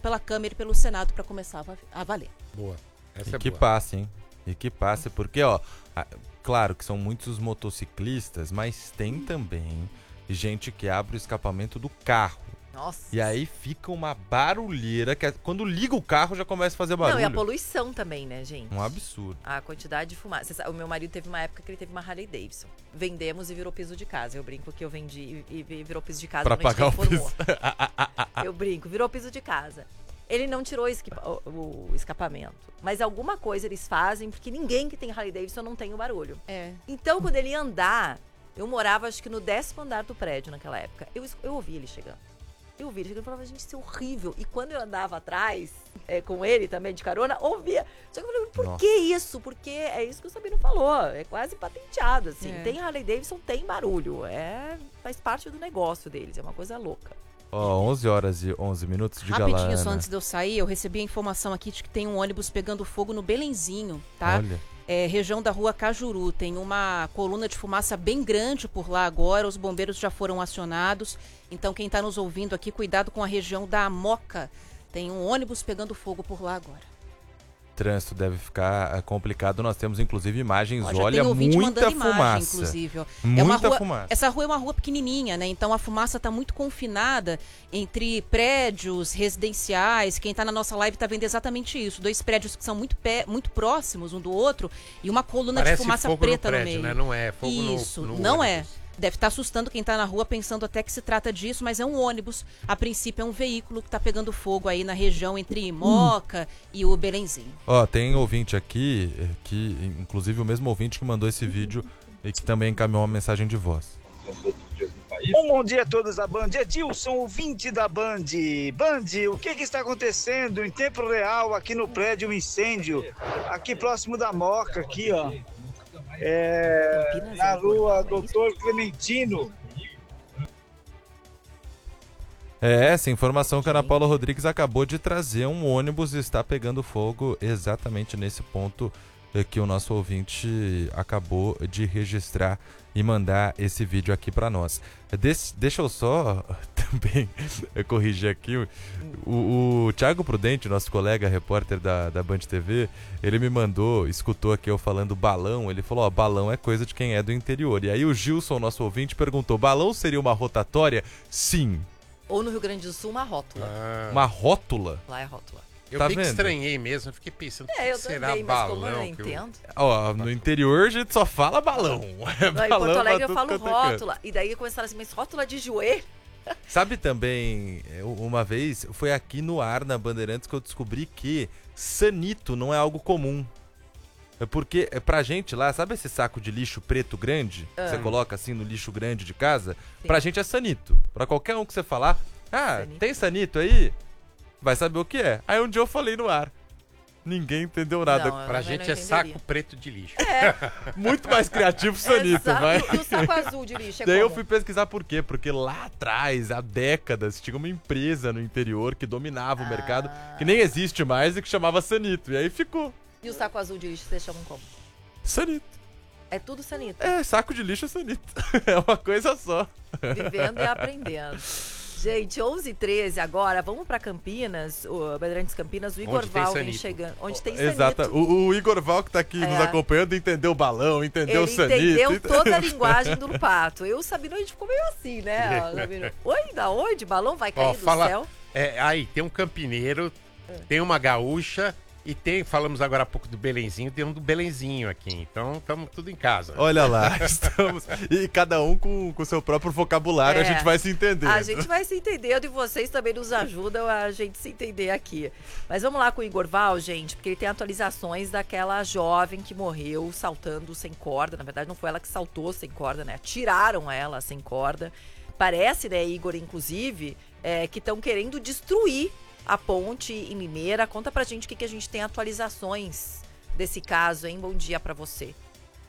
pela Câmara e pelo Senado para começar a valer. Boa. Essa que passe, hein? E que passe, porque, ó, claro que são muitos motociclistas, mas tem também gente que abre o escapamento do carro. Nossa. E aí fica uma barulheira, que quando liga o carro já começa a fazer barulho. Não, e a poluição também, né, gente? Um absurdo. A quantidade de fumaça. O meu marido teve uma época que ele teve uma Harley Davidson. Vendemos e virou piso de casa. Eu brinco que eu vendi e virou piso de casa. Pra pagar o piso. Eu brinco, virou piso de casa. Ele não tirou o escapamento. Mas alguma coisa eles fazem, porque ninguém que tem Harley Davidson não tem o barulho. Então, quando ele ia andar, eu morava acho que no 10º andar do prédio naquela época. Eu ouvi ele chegando. Eu ouvi ele chegando e falava, gente, isso é horrível. E quando eu andava atrás, com ele também, de carona, ouvia. Só que eu falei, por que isso? Porque é isso que o Sabino falou. É quase patenteado, assim. Tem Harley Davidson, tem barulho. Faz parte do negócio deles. É uma coisa louca. 11 horas e 11 minutos, diga lá, Rapidinho, só Ana. antes de eu sair, eu recebi a informação aqui de que tem um ônibus pegando fogo no Belenzinho, tá? Olha. Região da rua Cajuru, tem uma coluna de fumaça bem grande por lá agora, os bombeiros já foram acionados, então quem está nos ouvindo aqui, cuidado com a região da Moca, tem um ônibus pegando fogo por lá agora. Trânsito deve ficar complicado, nós temos inclusive imagens, olha, muita fumaça. Inclusive, ó. Muita fumaça. Essa rua é uma rua pequenininha, né? Então a fumaça está muito confinada entre prédios residenciais. Quem está na nossa live está vendo exatamente isso. 2 prédios que são muito próximos um do outro e uma coluna de fumaça fogo preta no prédio, meio. Né? Não é fogo isso, no não ônibus. Deve estar assustando quem está na rua pensando até que se trata disso, mas é um ônibus. A princípio é um veículo que está pegando fogo aí na região entre Moca e o Belenzinho. Tem ouvinte aqui, que inclusive o mesmo ouvinte que mandou esse vídeo e que também encaminhou uma mensagem de voz. Bom dia a todos da Band. Edilson, ouvinte da Band. Band, o que está acontecendo em tempo real aqui no prédio, um incêndio, aqui próximo da Moca, aqui, ó. Na rua Doutor Clementino. Essa informação que a Ana Paula Rodrigues acabou de trazer, um ônibus está pegando fogo exatamente nesse ponto que o nosso ouvinte acabou de registrar e mandar esse vídeo aqui para nós. Deixa eu só também corrigir aqui. O Thiago Prudente, nosso colega repórter da Band TV, ele me mandou, escutou aqui eu falando balão, ele falou, balão é coisa de quem é do interior. E aí o Gilson, nosso ouvinte, perguntou, balão seria uma rotatória? Sim. Ou no Rio Grande do Sul, uma rótula. Uma rótula? Lá é rótula. Eu tá que vendo? Estranhei mesmo, eu fiquei pensando, eu será também, balão? Mas como eu não entendo. No interior a gente só fala balão. Em Porto Alegre eu falo rótula. E daí começaram assim, mas rótula de joelho? Sabe também, uma vez, foi aqui no ar, na Bandeirantes, que eu descobri que sanito não é algo comum. Porque pra gente lá, sabe esse saco de lixo preto grande? Que você coloca assim no lixo grande de casa? Sim. Pra gente é sanito. Pra qualquer um que você falar, sanito. Tem sanito aí? Vai saber o que é. Aí um dia eu falei no ar. Ninguém entendeu nada. Não, pra gente é saco preto de lixo. Muito mais criativo sanito, vai. E o saco azul de lixo Daí eu fui pesquisar por quê. Porque lá atrás, há décadas, tinha uma empresa no interior que dominava o mercado, que nem existe mais e que chamava sanito. E aí ficou. E o saco azul de lixo vocês chamam como? Sanito. É tudo sanito. Saco de lixo é sanito. É uma coisa só. Vivendo e aprendendo. Gente, 11h13 agora, vamos pra Campinas, o Bandeirantes Campinas, o Igor Val vem chegando. Onde tem sanito. Exato, o Igor Val que tá aqui nos acompanhando entendeu o balão, entendeu o sanito. Ele entendeu toda a linguagem do Pato. Eu, Sabino, a gente ficou meio assim, né? Sabino? Oi, da onde? Balão vai cair do céu? Aí, tem um campineiro, tem uma gaúcha... E falamos agora há pouco do Belenzinho, tem um do Belenzinho aqui, então estamos tudo em casa. Olha lá, estamos. E cada um com o seu próprio vocabulário, a gente vai se entender. A gente vai se entendendo e vocês também nos ajudam a gente se entender aqui. Mas vamos lá com o Igor Val, gente, porque ele tem atualizações daquela jovem que morreu saltando sem corda. Na verdade, não foi ela que saltou sem corda, né? Tiraram ela sem corda. Parece, né, Igor, inclusive, que estão querendo destruir a ponte em Limeira. Conta pra gente o que a gente tem atualizações desse caso, hein? Bom dia pra você.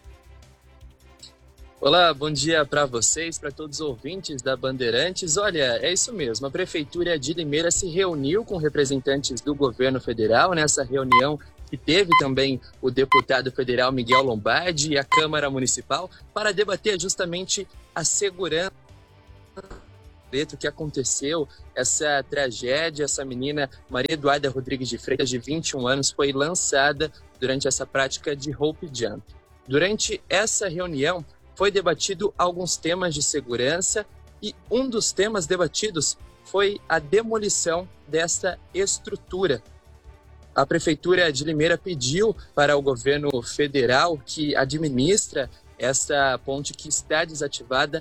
Olá, bom dia para vocês, para todos os ouvintes da Bandeirantes. Olha, é isso mesmo, a Prefeitura de Limeira se reuniu com representantes do governo federal. Nessa reunião que teve também o deputado federal Miguel Lombardi e a Câmara Municipal para debater justamente a segurança Preto, que aconteceu essa tragédia. Essa menina, Maria Eduarda Rodrigues de Freitas, de 21 anos, foi lançada durante essa prática de rope jump. Durante essa reunião, foi debatido alguns temas de segurança e um dos temas debatidos foi a demolição dessa estrutura. A Prefeitura de Limeira pediu para o governo federal, que administra essa ponte que está desativada,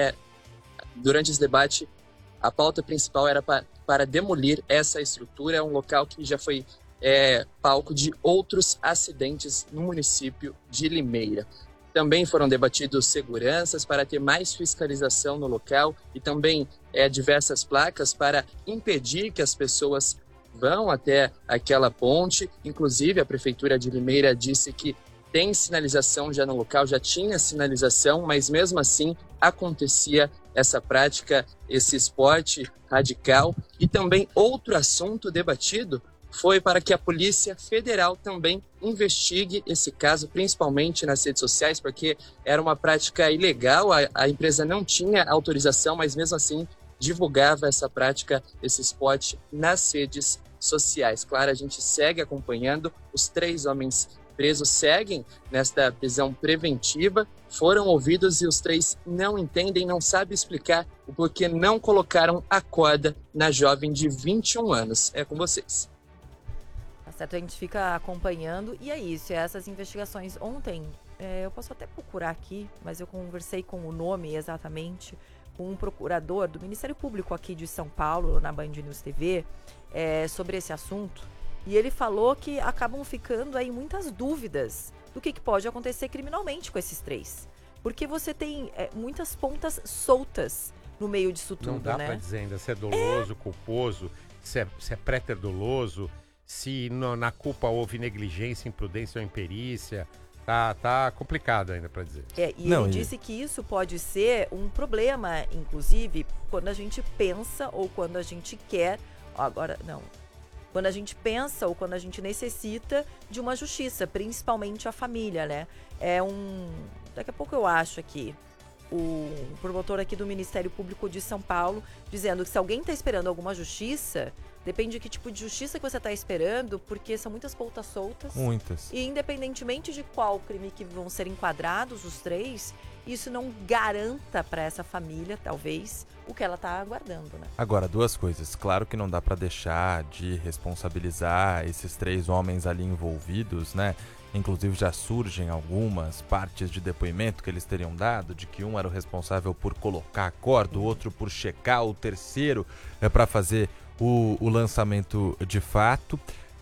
durante esse debate, a pauta principal era para demolir essa estrutura. É um local que já foi palco de outros acidentes no município de Limeira. Também foram debatidos seguranças para ter mais fiscalização no local e também diversas placas para impedir que as pessoas vão até aquela ponte. Inclusive, a Prefeitura de Limeira disse que tem sinalização já no local, já tinha sinalização, mas mesmo assim acontecia essa prática, esse esporte radical. E também outro assunto debatido foi para que a Polícia Federal também investigue esse caso, principalmente nas redes sociais, porque era uma prática ilegal, a empresa não tinha autorização, mas mesmo assim divulgava essa prática, esse esporte nas redes sociais. Claro, a gente segue acompanhando, os 3 homens presos seguem nesta prisão preventiva, foram ouvidos e os 3 não entendem, não sabem explicar o porquê não colocaram a corda na jovem de 21 anos. É com vocês. Tá certo, a gente fica acompanhando e é isso, essas investigações. Ontem, eu posso até procurar aqui, mas eu conversei com o nome exatamente, com um procurador do Ministério Público aqui de São Paulo, na Band News TV, sobre esse assunto. E ele falou que acabam ficando aí muitas dúvidas do que pode acontecer criminalmente com esses 3. Porque você tem muitas pontas soltas no meio disso tudo, né? Não dá pra dizer ainda se é doloso, culposo, se é préter-doloso, se na culpa houve negligência, imprudência ou imperícia. Tá complicado ainda pra dizer. Ele disse que isso pode ser um problema, inclusive, quando a gente pensa ou quando a gente quer... Quando a gente pensa ou quando a gente necessita de uma justiça, principalmente a família, né? Daqui a pouco eu acho aqui, o promotor aqui do Ministério Público de São Paulo, dizendo que se alguém está esperando alguma justiça, depende de que tipo de justiça que você está esperando, porque são muitas pontas soltas. Muitas. E independentemente de qual crime que vão ser enquadrados, os 3, isso não garanta para essa família, talvez, o que ela está aguardando, né? Agora, 2 coisas. Claro que não dá para deixar de responsabilizar esses 3 homens ali envolvidos, né? Inclusive já surgem algumas partes de depoimento que eles teriam dado, de que um era o responsável por colocar a corda, o outro por checar, o terceiro para fazer o lançamento de fato.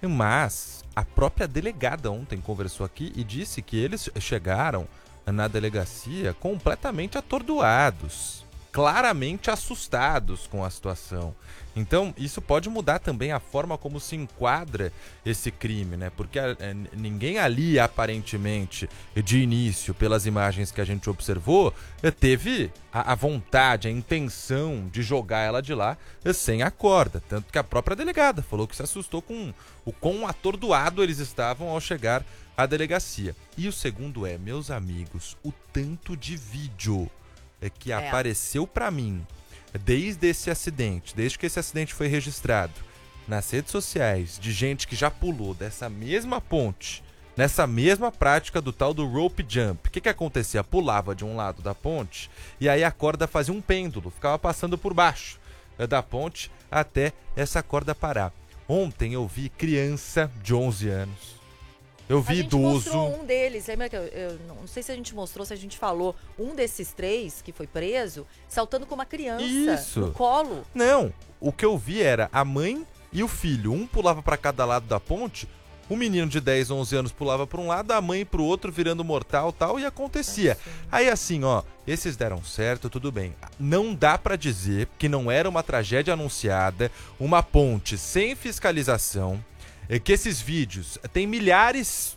Mas a própria delegada ontem conversou aqui e disse que eles chegaram na delegacia completamente atordoados, claramente assustados com a situação. Então, isso pode mudar também a forma como se enquadra esse crime, né? Porque ninguém ali, aparentemente, de início, pelas imagens que a gente observou, teve a vontade, a intenção de jogar ela de lá sem a corda. Tanto que a própria delegada falou que se assustou com o quão atordoado eles estavam ao chegar à delegacia. E o segundo meus amigos, o tanto de vídeo que apareceu para mim desde esse acidente, desde que esse acidente foi registrado nas redes sociais, de gente que já pulou dessa mesma ponte, nessa mesma prática do tal do rope jump. O que acontecia? Pulava de um lado da ponte e aí a corda fazia um pêndulo, ficava passando por baixo da ponte até essa corda parar. Ontem eu vi criança de 11 anos. Eu vi idoso. A gente mostrou um deles, lembra que eu não sei se a gente mostrou, se a gente falou, um desses 3 que foi preso, saltando com uma criança no colo. Não, o que eu vi era a mãe e o filho, um pulava para cada lado da ponte, o menino de 10, 11 anos pulava para um lado, a mãe para o outro, virando mortal, tal, e acontecia. Aí assim, esses deram certo, tudo bem. Não dá para dizer que não era uma tragédia anunciada, uma ponte sem fiscalização, que esses vídeos têm milhares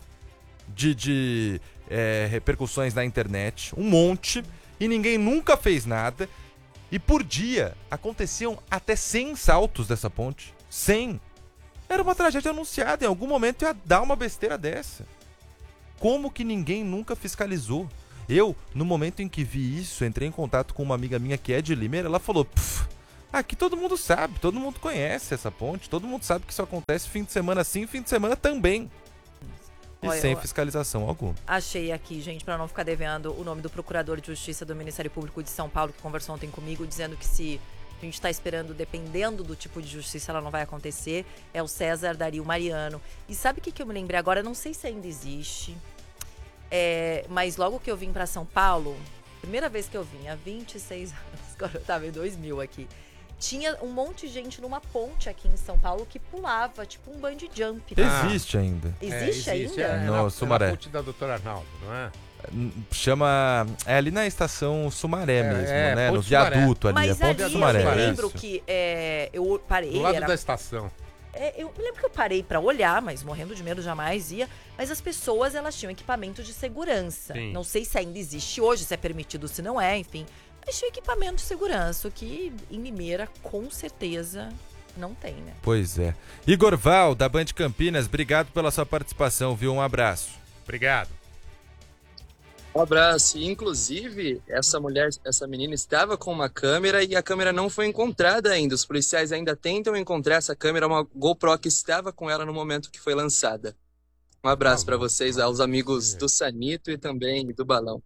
de repercussões na internet, um monte, e ninguém nunca fez nada. E por dia aconteciam até 100 saltos dessa ponte. 100. Era uma tragédia anunciada, em algum momento ia dar uma besteira dessa. Como que ninguém nunca fiscalizou? Eu, no momento em que vi isso, entrei em contato com uma amiga minha que é de Limeira, ela falou, Aqui todo mundo sabe, todo mundo conhece essa ponte, todo mundo sabe que isso acontece fim de semana sim, fim de semana também. E Olha, sem fiscalização alguma. Achei aqui, gente, para não ficar devendo, o nome do procurador de justiça do Ministério Público de São Paulo, que conversou ontem comigo, dizendo que se a gente está esperando, dependendo do tipo de justiça, ela não vai acontecer, é o César Dario Mariano. E sabe o que eu me lembrei agora? Não sei se ainda existe, mas logo que eu vim para São Paulo, primeira vez que eu vim, há 26 anos, agora eu tava em 2000 aqui, tinha um monte de gente numa ponte aqui em São Paulo que pulava, tipo um bungee jump. Existe ainda. Existe ainda? No Sumaré. Na ponte da Doutora Arnaldo, não é? Chama... É ali na estação Sumaré mesmo, né? No Sumaré. viaduto ali. Mas a ponte ali Sumaré. eu me lembro que eu parei. Do lado da estação. Eu me lembro que eu parei pra olhar, mas morrendo de medo jamais ia. Mas as pessoas, elas tinham equipamento de segurança. Sim. Não sei se ainda existe hoje, se é permitido, se não é, enfim. Mas tinha equipamento de segurança, o que em Limeira, com certeza, não tem, né? Pois é. Igor Val, da Band Campinas, obrigado pela sua participação, viu? Um abraço. Obrigado. Um abraço. Inclusive, essa menina estava com uma câmera e a câmera não foi encontrada ainda. Os policiais ainda tentam encontrar essa câmera, uma GoPro que estava com ela no momento que foi lançada. Um abraço para vocês, aos amigos do Sanito e também do Balão.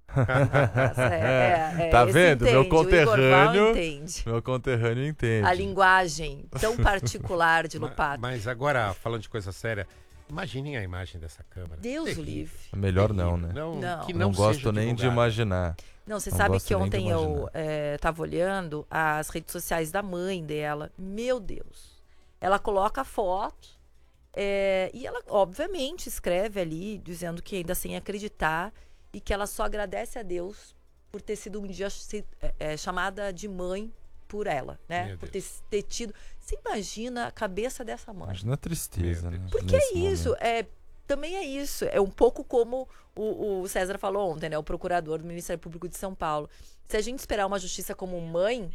Tá vendo? Entende, Meu conterrâneo entende. A linguagem tão particular de Lopato. Mas agora, falando de coisa séria, imaginem a imagem dessa câmera. Deus o livre. Melhor não, né? Que não gosto nem de imaginar. Não, você sabe que ontem eu tava olhando as redes sociais da mãe dela. Meu Deus. Ela coloca a foto e ela, obviamente, escreve ali, dizendo que ainda sem acreditar e que ela só agradece a Deus por ter sido um dia chamada de mãe por ela, né? Por ter tido... Você imagina a cabeça dessa mãe. Imagina a tristeza, né? Porque é isso, também é isso. É um pouco como o César falou ontem, né? O procurador do Ministério Público de São Paulo. Se a gente esperar uma justiça como mãe,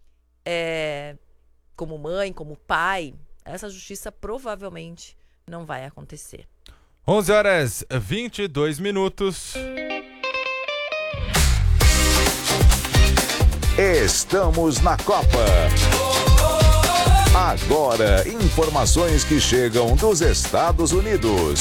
como pai, essa justiça provavelmente não vai acontecer. 11h22. Estamos na Copa. Agora, informações que chegam dos Estados Unidos.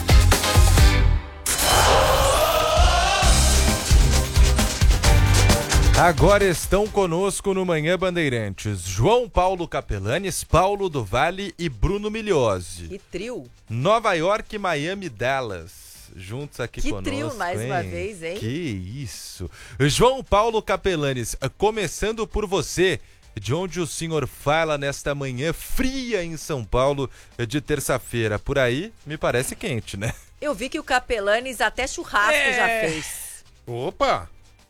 Agora estão conosco no Manhã Bandeirantes João Paulo Capelanes, Paulo do Vale e Bruno Migliozzi. Que trio! Nova York, Miami, Dallas. Juntos aqui conosco. Que trio mais uma vez, hein? Que isso! João Paulo Capelanes, começando por você, de onde o senhor fala nesta manhã fria em São Paulo de terça-feira. Por aí, me parece quente, né? Eu vi que o Capelanes até churrasco já fez. Opa!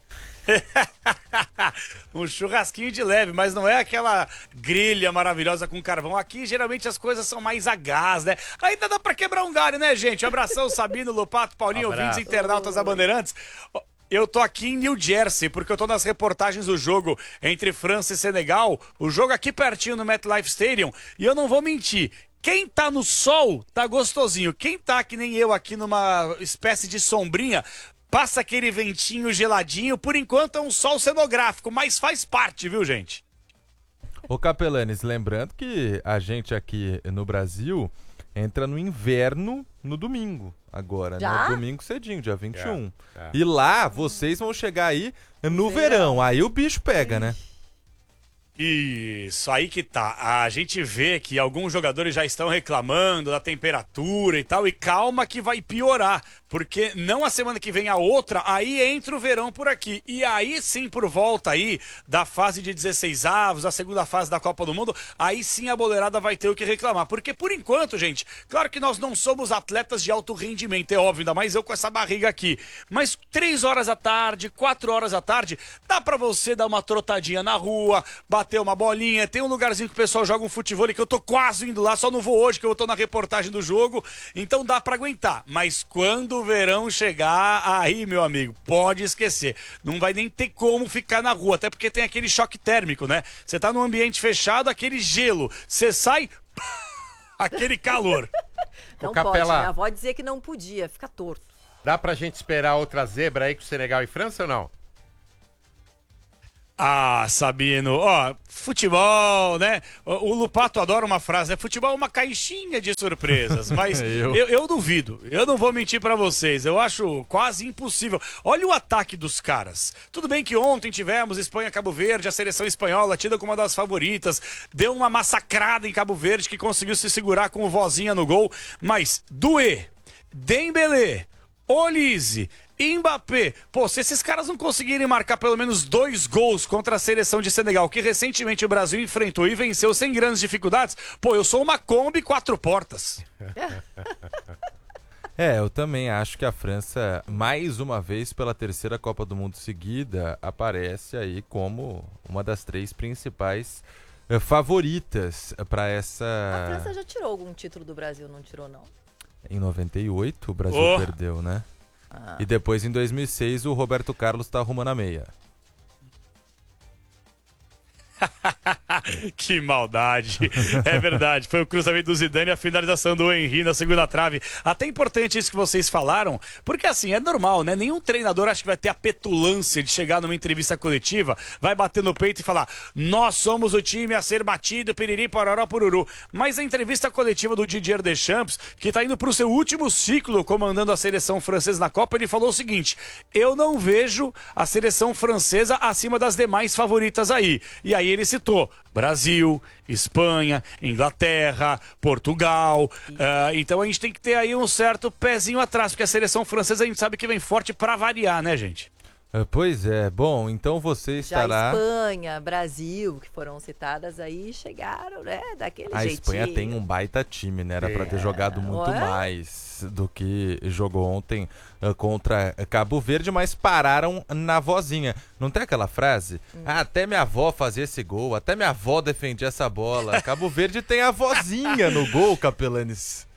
Um churrasquinho de leve, mas não é aquela grelha maravilhosa com carvão. Aqui geralmente as coisas são mais a gás, né? Ainda dá pra quebrar um galho, né, gente? Um abração, Sabino, Lopato, Paulinho, ouvintes internautas da Bandeirantes. Eu tô aqui em New Jersey, porque eu tô nas reportagens do jogo entre França e Senegal. O jogo aqui pertinho no MetLife Stadium. E eu não vou mentir. Quem tá no sol, tá gostosinho. Quem tá que nem eu aqui numa espécie de sombrinha, passa aquele ventinho geladinho. Por enquanto é um sol cenográfico, mas faz parte, viu, gente? Ô Capelanes, lembrando que a gente aqui no Brasil entra no inverno no domingo, agora, né? Domingo cedinho, dia 21. E lá, vocês vão chegar aí no verão. Aí o bicho pega, né? Isso, aí que tá. A gente vê que alguns jogadores já estão reclamando da temperatura e tal, e calma que vai piorar, porque não a semana que vem, a outra, aí entra o verão por aqui. E aí sim, por volta aí da fase de 16avos, a segunda fase da Copa do Mundo, aí sim a boleirada vai ter o que reclamar. Porque por enquanto, gente, claro que nós não somos atletas de alto rendimento, é óbvio, ainda mais eu com essa barriga aqui. Mas 3 horas da tarde, 4 horas da tarde, dá pra você dar uma trotadinha na rua, bater uma bolinha, tem um lugarzinho que o pessoal joga um futebol que eu tô quase indo lá, só não vou hoje que eu tô na reportagem do jogo, então dá pra aguentar. Mas quando o verão chegar, aí, meu amigo, pode esquecer. Não vai nem ter como ficar na rua, até porque tem aquele choque térmico, né? Você tá num ambiente fechado, aquele gelo, você sai, aquele calor. Não pode, minha avó dizia que não podia, fica torto. Dá pra gente esperar outra zebra aí com Senegal e França ou não? Ah, Sabino, ó, futebol, né? O Lupato adora uma frase, né? Futebol é uma caixinha de surpresas, mas eu duvido, eu não vou mentir pra vocês, eu acho quase impossível. Olha o ataque dos caras. Tudo bem que ontem tivemos Espanha-Cabo Verde, a seleção espanhola, tida como uma das favoritas, deu uma massacrada em Cabo Verde, que conseguiu se segurar com o Vozinha no gol, mas Doué, Dembélé, Olise, Mbappé, pô, se esses caras não conseguirem marcar pelo menos 2 gols contra a seleção de Senegal, que recentemente o Brasil enfrentou e venceu sem grandes dificuldades, pô, eu sou uma Kombi 4 portas. Eu também acho que a França, mais uma vez pela 3ª Copa do Mundo seguida, aparece aí como uma das 3 principais favoritas para essa... A França já tirou algum título do Brasil, não tirou não? Em 98 o Brasil perdeu, né? E depois, em 2006, o Roberto Carlos tá arrumando a meia. Que maldade. É verdade. Foi o cruzamento do Zidane e a finalização do Henry na segunda trave. Até importante isso que vocês falaram, porque assim, é normal, né? Nenhum treinador acho que vai ter a petulância de chegar numa entrevista coletiva, vai bater no peito e falar: nós somos o time a ser batido, piriri, pororó, pururu. Mas a entrevista coletiva do Didier Deschamps, que tá indo pro seu último ciclo comandando a seleção francesa na Copa, ele falou o seguinte: eu não vejo a seleção francesa acima das demais favoritas aí. E aí ele citou Brasil, Espanha, Inglaterra, Portugal. Então a gente tem que ter aí um certo pezinho atrás, porque a seleção francesa a gente sabe que vem forte pra variar, né, gente? Pois é. Bom, então você estará... Já Espanha, Brasil, que foram citadas aí, chegaram, né, daquele jeitinho. A Espanha tem um baita time, né? Era pra ter jogado muito mais do que jogou ontem contra Cabo Verde, mas pararam na vozinha. Não tem aquela frase? Até minha avó fazia esse gol, até minha avó defendia essa bola. Cabo Verde tem a vozinha no gol, Capelanes.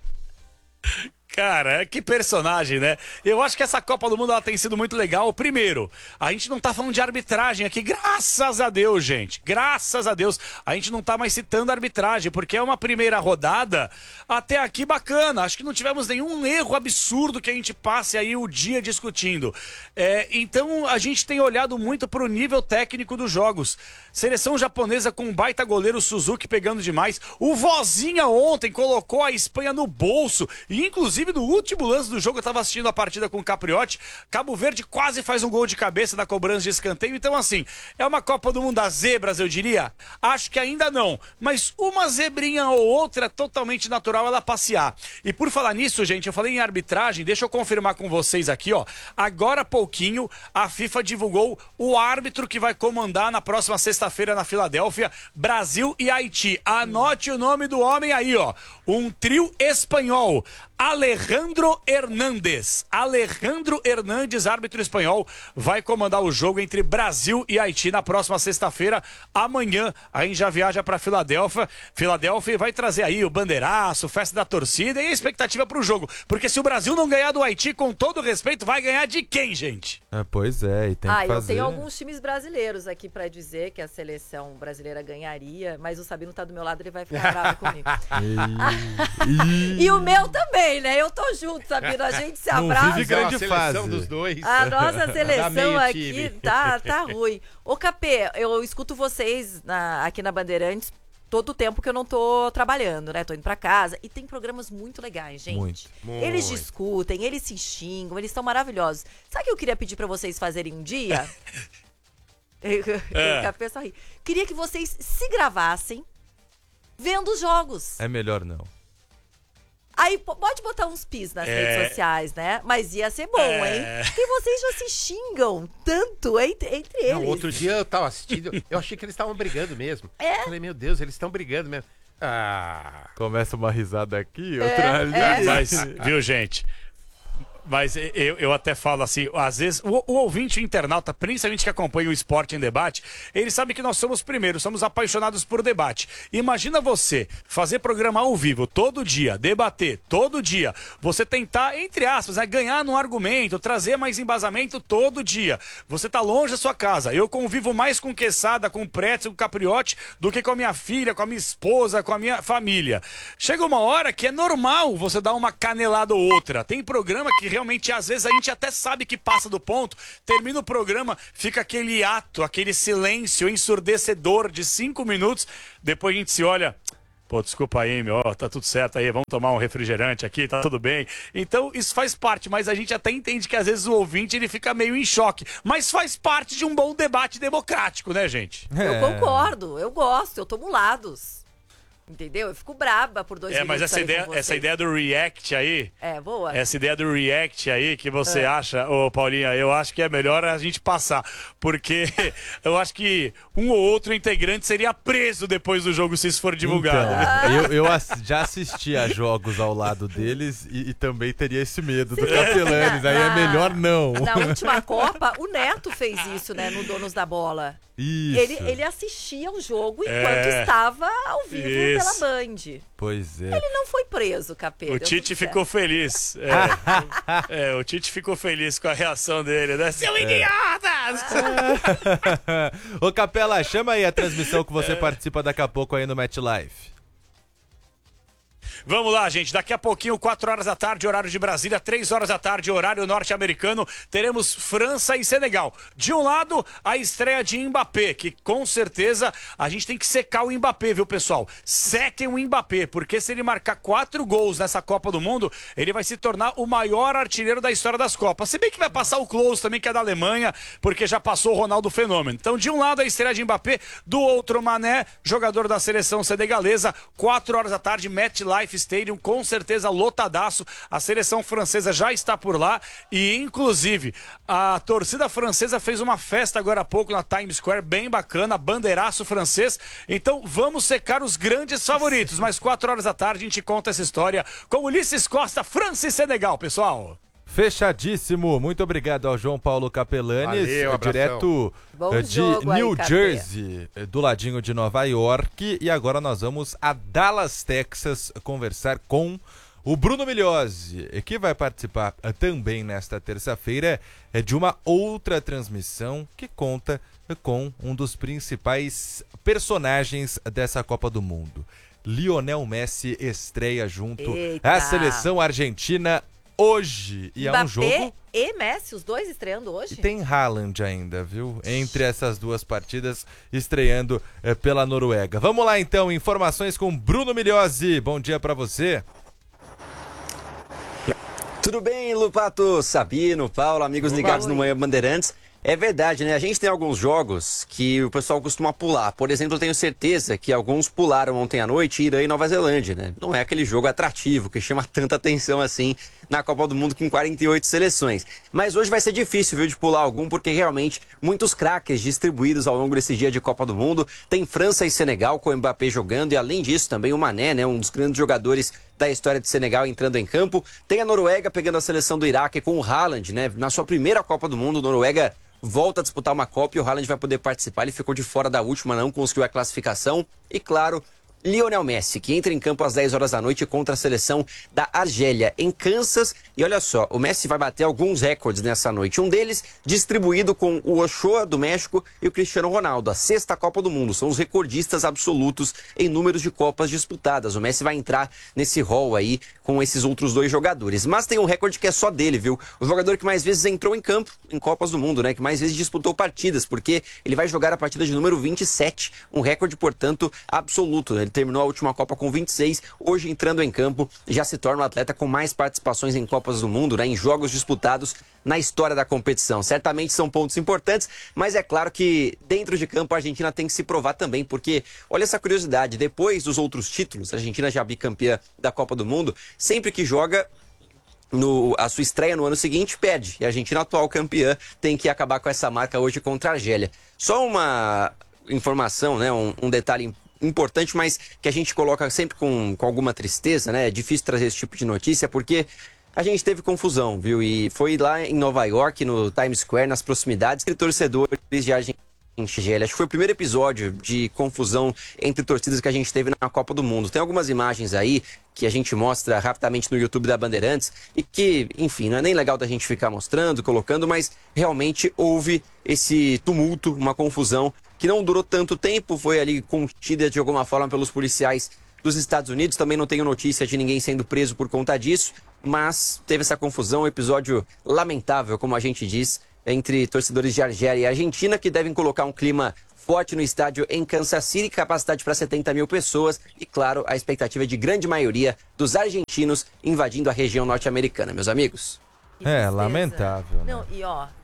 Cara, que personagem, né? Eu acho que essa Copa do Mundo ela tem sido muito legal. Primeiro, a gente não tá falando de arbitragem aqui, graças a Deus, gente. Graças a Deus, a gente não tá mais citando arbitragem, porque é uma primeira rodada até aqui bacana. Acho que não tivemos nenhum erro absurdo que a gente passe aí o dia discutindo. Então, a gente tem olhado muito pro nível técnico dos jogos. Seleção japonesa com um baita goleiro Suzuki pegando demais. O Vozinha ontem colocou a Espanha no bolso e, inclusive, no último lance do jogo, eu tava assistindo a partida com o Capriotti, Cabo Verde quase faz um gol de cabeça na cobrança de escanteio. Então, assim, é uma Copa do Mundo das zebras, eu diria? Acho que ainda não, mas uma zebrinha ou outra totalmente natural ela passear. E por falar nisso, gente, eu falei em arbitragem, deixa eu confirmar com vocês aqui, ó. Agora há pouquinho, a FIFA divulgou o árbitro que vai comandar na próxima sexta-feira na Filadélfia, Brasil e Haiti. Anote o nome do homem aí, ó. Um trio espanhol. Alejandro Hernández, árbitro espanhol, vai comandar o jogo entre Brasil e Haiti na próxima sexta-feira. Amanhã a gente já viaja para Filadélfia e vai trazer aí o bandeiraço, festa da torcida e a expectativa para o jogo. Porque se o Brasil não ganhar do Haiti, com todo respeito, vai ganhar de quem, gente? Pois é, e tem que fazer... eu tenho alguns times brasileiros aqui para dizer que a seleção brasileira ganharia, mas o Sabino tá do meu lado, ele vai ficar bravo comigo. E o meu também, né? Eu tô junto, Sabino, a gente se abraça. Não vive grande fase dos dois. A nossa seleção aqui tá ruim. Ô, Capê, eu escuto vocês aqui na Bandeirantes todo o tempo que eu não tô trabalhando, né? Tô indo pra casa. E tem programas muito legais, gente. Muito. Eles discutem, eles se xingam, eles estão maravilhosos. Sabe o que eu queria pedir pra vocês fazerem um dia? O Capê só ri. Queria que vocês se gravassem vendo os jogos. É melhor não. Aí pode botar uns pis nas redes sociais, né? Mas ia ser bom, hein? Porque vocês já se xingam tanto entre eles. Não, outro dia eu tava assistindo, eu achei que eles estavam brigando mesmo. Falei, meu Deus, eles estão brigando mesmo. Começa uma risada aqui, outra ali. Mas, viu, gente? Mas eu até falo assim, às vezes, o ouvinte internauta, principalmente que acompanha o Esporte em Debate, ele sabe que nós somos primeiros, somos apaixonados por debate. Imagina você fazer programa ao vivo todo dia, debater todo dia, você tentar, entre aspas, ganhar num argumento, trazer mais embasamento todo dia. Você tá longe da sua casa. Eu convivo mais com Quesada, com Pretzel, com Capriotti, do que com a minha filha, com a minha esposa, com a minha família. Chega uma hora que é normal você dar uma canelada ou outra. Tem programa que realmente, às vezes, a gente até sabe que passa do ponto, termina o programa, fica aquele ato, aquele silêncio ensurdecedor de 5 minutos, depois a gente se olha... Pô, desculpa aí, meu, tá tudo certo aí, vamos tomar um refrigerante aqui, tá tudo bem. Então, isso faz parte, mas a gente até entende que às vezes o ouvinte ele fica meio em choque. Mas faz parte de um bom debate democrático, né, gente? Eu concordo, eu gosto, eu tomo lados. Entendeu? Eu fico braba por 2 minutos. Mas essa ideia do react aí. Boa. Essa ideia do react aí que você acha, ô Paulinha, eu acho que é melhor a gente passar. Porque eu acho que um ou outro integrante seria preso depois do jogo se isso for divulgado. Então, eu já assisti a jogos ao lado deles e também teria esse medo do Capelanes. Aí é melhor não. Na última Copa, o Neto fez isso, né? No Donos da Bola. Isso. Ele assistia o jogo enquanto estava ao vivo pela Band. Pois é. Ele não foi preso, Capeta. O Tite ficou feliz. O Tite ficou feliz com a reação dele, né? Seu idiota! Ô Capela, chama aí a transmissão que você participa daqui a pouco aí no Match Live. Vamos lá, gente. Daqui a pouquinho, 4 horas da tarde, horário de Brasília, 3 horas da tarde, horário norte-americano, teremos França e Senegal. De um lado, a estreia de Mbappé, que com certeza a gente tem que secar o Mbappé, viu, pessoal? Sequem o Mbappé, porque se ele marcar 4 gols nessa Copa do Mundo, ele vai se tornar o maior artilheiro da história das Copas. Se bem que vai passar o Klose também, que é da Alemanha, porque já passou o Ronaldo Fenômeno. Então, de um lado, a estreia de Mbappé, do outro, Mané, jogador da seleção senegalesa, 4 horas da tarde, Match Life Stadium, com certeza lotadaço. A seleção francesa já está por lá e, inclusive, a torcida francesa fez uma festa agora há pouco na Times Square, bem bacana, bandeiraço francês. Então, vamos secar os grandes favoritos. Mas 4 horas da tarde a gente conta essa história com Ulisses Costa, França e Senegal, pessoal. Fechadíssimo. Muito obrigado ao João Paulo Capelanes, direto de New Jersey, do ladinho de Nova York. E agora nós vamos a Dallas, Texas, conversar com o Bruno Migliosi, que vai participar também nesta terça-feira de uma outra transmissão que conta com um dos principais personagens dessa Copa do Mundo. Lionel Messi estreia junto à seleção argentina hoje. E Mbappé é um jogo... e Messi, os dois estreando hoje? E tem Haaland ainda, viu? Entre essas duas partidas, estreando pela Noruega. Vamos lá então, informações com Bruno Migliosi. Bom dia pra você. Tudo bem, Lupato, Sabino, Paulo, amigos ligados no Manhã Bandeirantes. É verdade, né? A gente tem alguns jogos que o pessoal costuma pular. Por exemplo, eu tenho certeza que alguns pularam ontem à noite Irã e Nova Zelândia, né? Não é aquele jogo atrativo que chama tanta atenção assim na Copa do Mundo com 48 seleções. Mas hoje vai ser difícil, viu, de pular algum, porque realmente muitos craques distribuídos ao longo desse dia de Copa do Mundo. Tem França e Senegal com o Mbappé jogando e, além disso, também o Mané, né? Um dos grandes jogadores da história de Senegal entrando em campo. Tem a Noruega pegando a seleção do Iraque com o Haaland, né? Na sua primeira Copa do Mundo, a Noruega volta a disputar uma Copa e o Haaland vai poder participar. Ele ficou de fora da última, não conseguiu a classificação. E claro, Lionel Messi, que entra em campo às 10 horas da noite contra a seleção da Argélia, em Kansas. E olha só, o Messi vai bater alguns recordes nessa noite. Um deles distribuído com o Ochoa, do México, e o Cristiano Ronaldo. A 6ª Copa do Mundo. São os recordistas absolutos em números de Copas disputadas. O Messi vai entrar nesse rol aí com esses outros dois jogadores. Mas tem um recorde que é só dele, viu? O jogador que mais vezes entrou em campo em Copas do Mundo, né? Que mais vezes disputou partidas, porque ele vai jogar a partida de número 27. Um recorde, portanto, absoluto, né? Ele terminou a última Copa com 26, hoje entrando em campo, já se torna um atleta com mais participações em Copas do Mundo, né, em jogos disputados na história da competição. Certamente são pontos importantes, mas é claro que dentro de campo a Argentina tem que se provar também, porque olha essa curiosidade, depois dos outros títulos, a Argentina já bicampeã da Copa do Mundo, sempre que joga a sua estreia no ano seguinte, perde. E a Argentina, atual campeã, tem que acabar com essa marca hoje contra a Argélia. Só uma informação, né, um detalhe importante, mas que a gente coloca sempre com alguma tristeza, né? É difícil trazer esse tipo de notícia, porque a gente teve confusão, viu? E foi lá em Nova York, no Times Square, nas proximidades, entre torcedores de Argentina. Acho que foi o primeiro episódio de confusão entre torcidas que a gente teve na Copa do Mundo. Tem algumas imagens aí que a gente mostra rapidamente no YouTube da Bandeirantes e que, enfim, não é nem legal da gente ficar mostrando, colocando, mas realmente houve esse tumulto, uma confusão que não durou tanto tempo, foi ali contida de alguma forma pelos policiais dos Estados Unidos. Também não tenho notícia de ninguém sendo preso por conta disso, mas teve essa confusão, um episódio lamentável, como a gente diz, entre torcedores de Argélia e Argentina, que devem colocar um clima forte no estádio em Kansas City, capacidade para 70 mil pessoas e, claro, a expectativa de grande maioria dos argentinos invadindo a região norte-americana, meus amigos. Lamentável. Né? Não, e ó,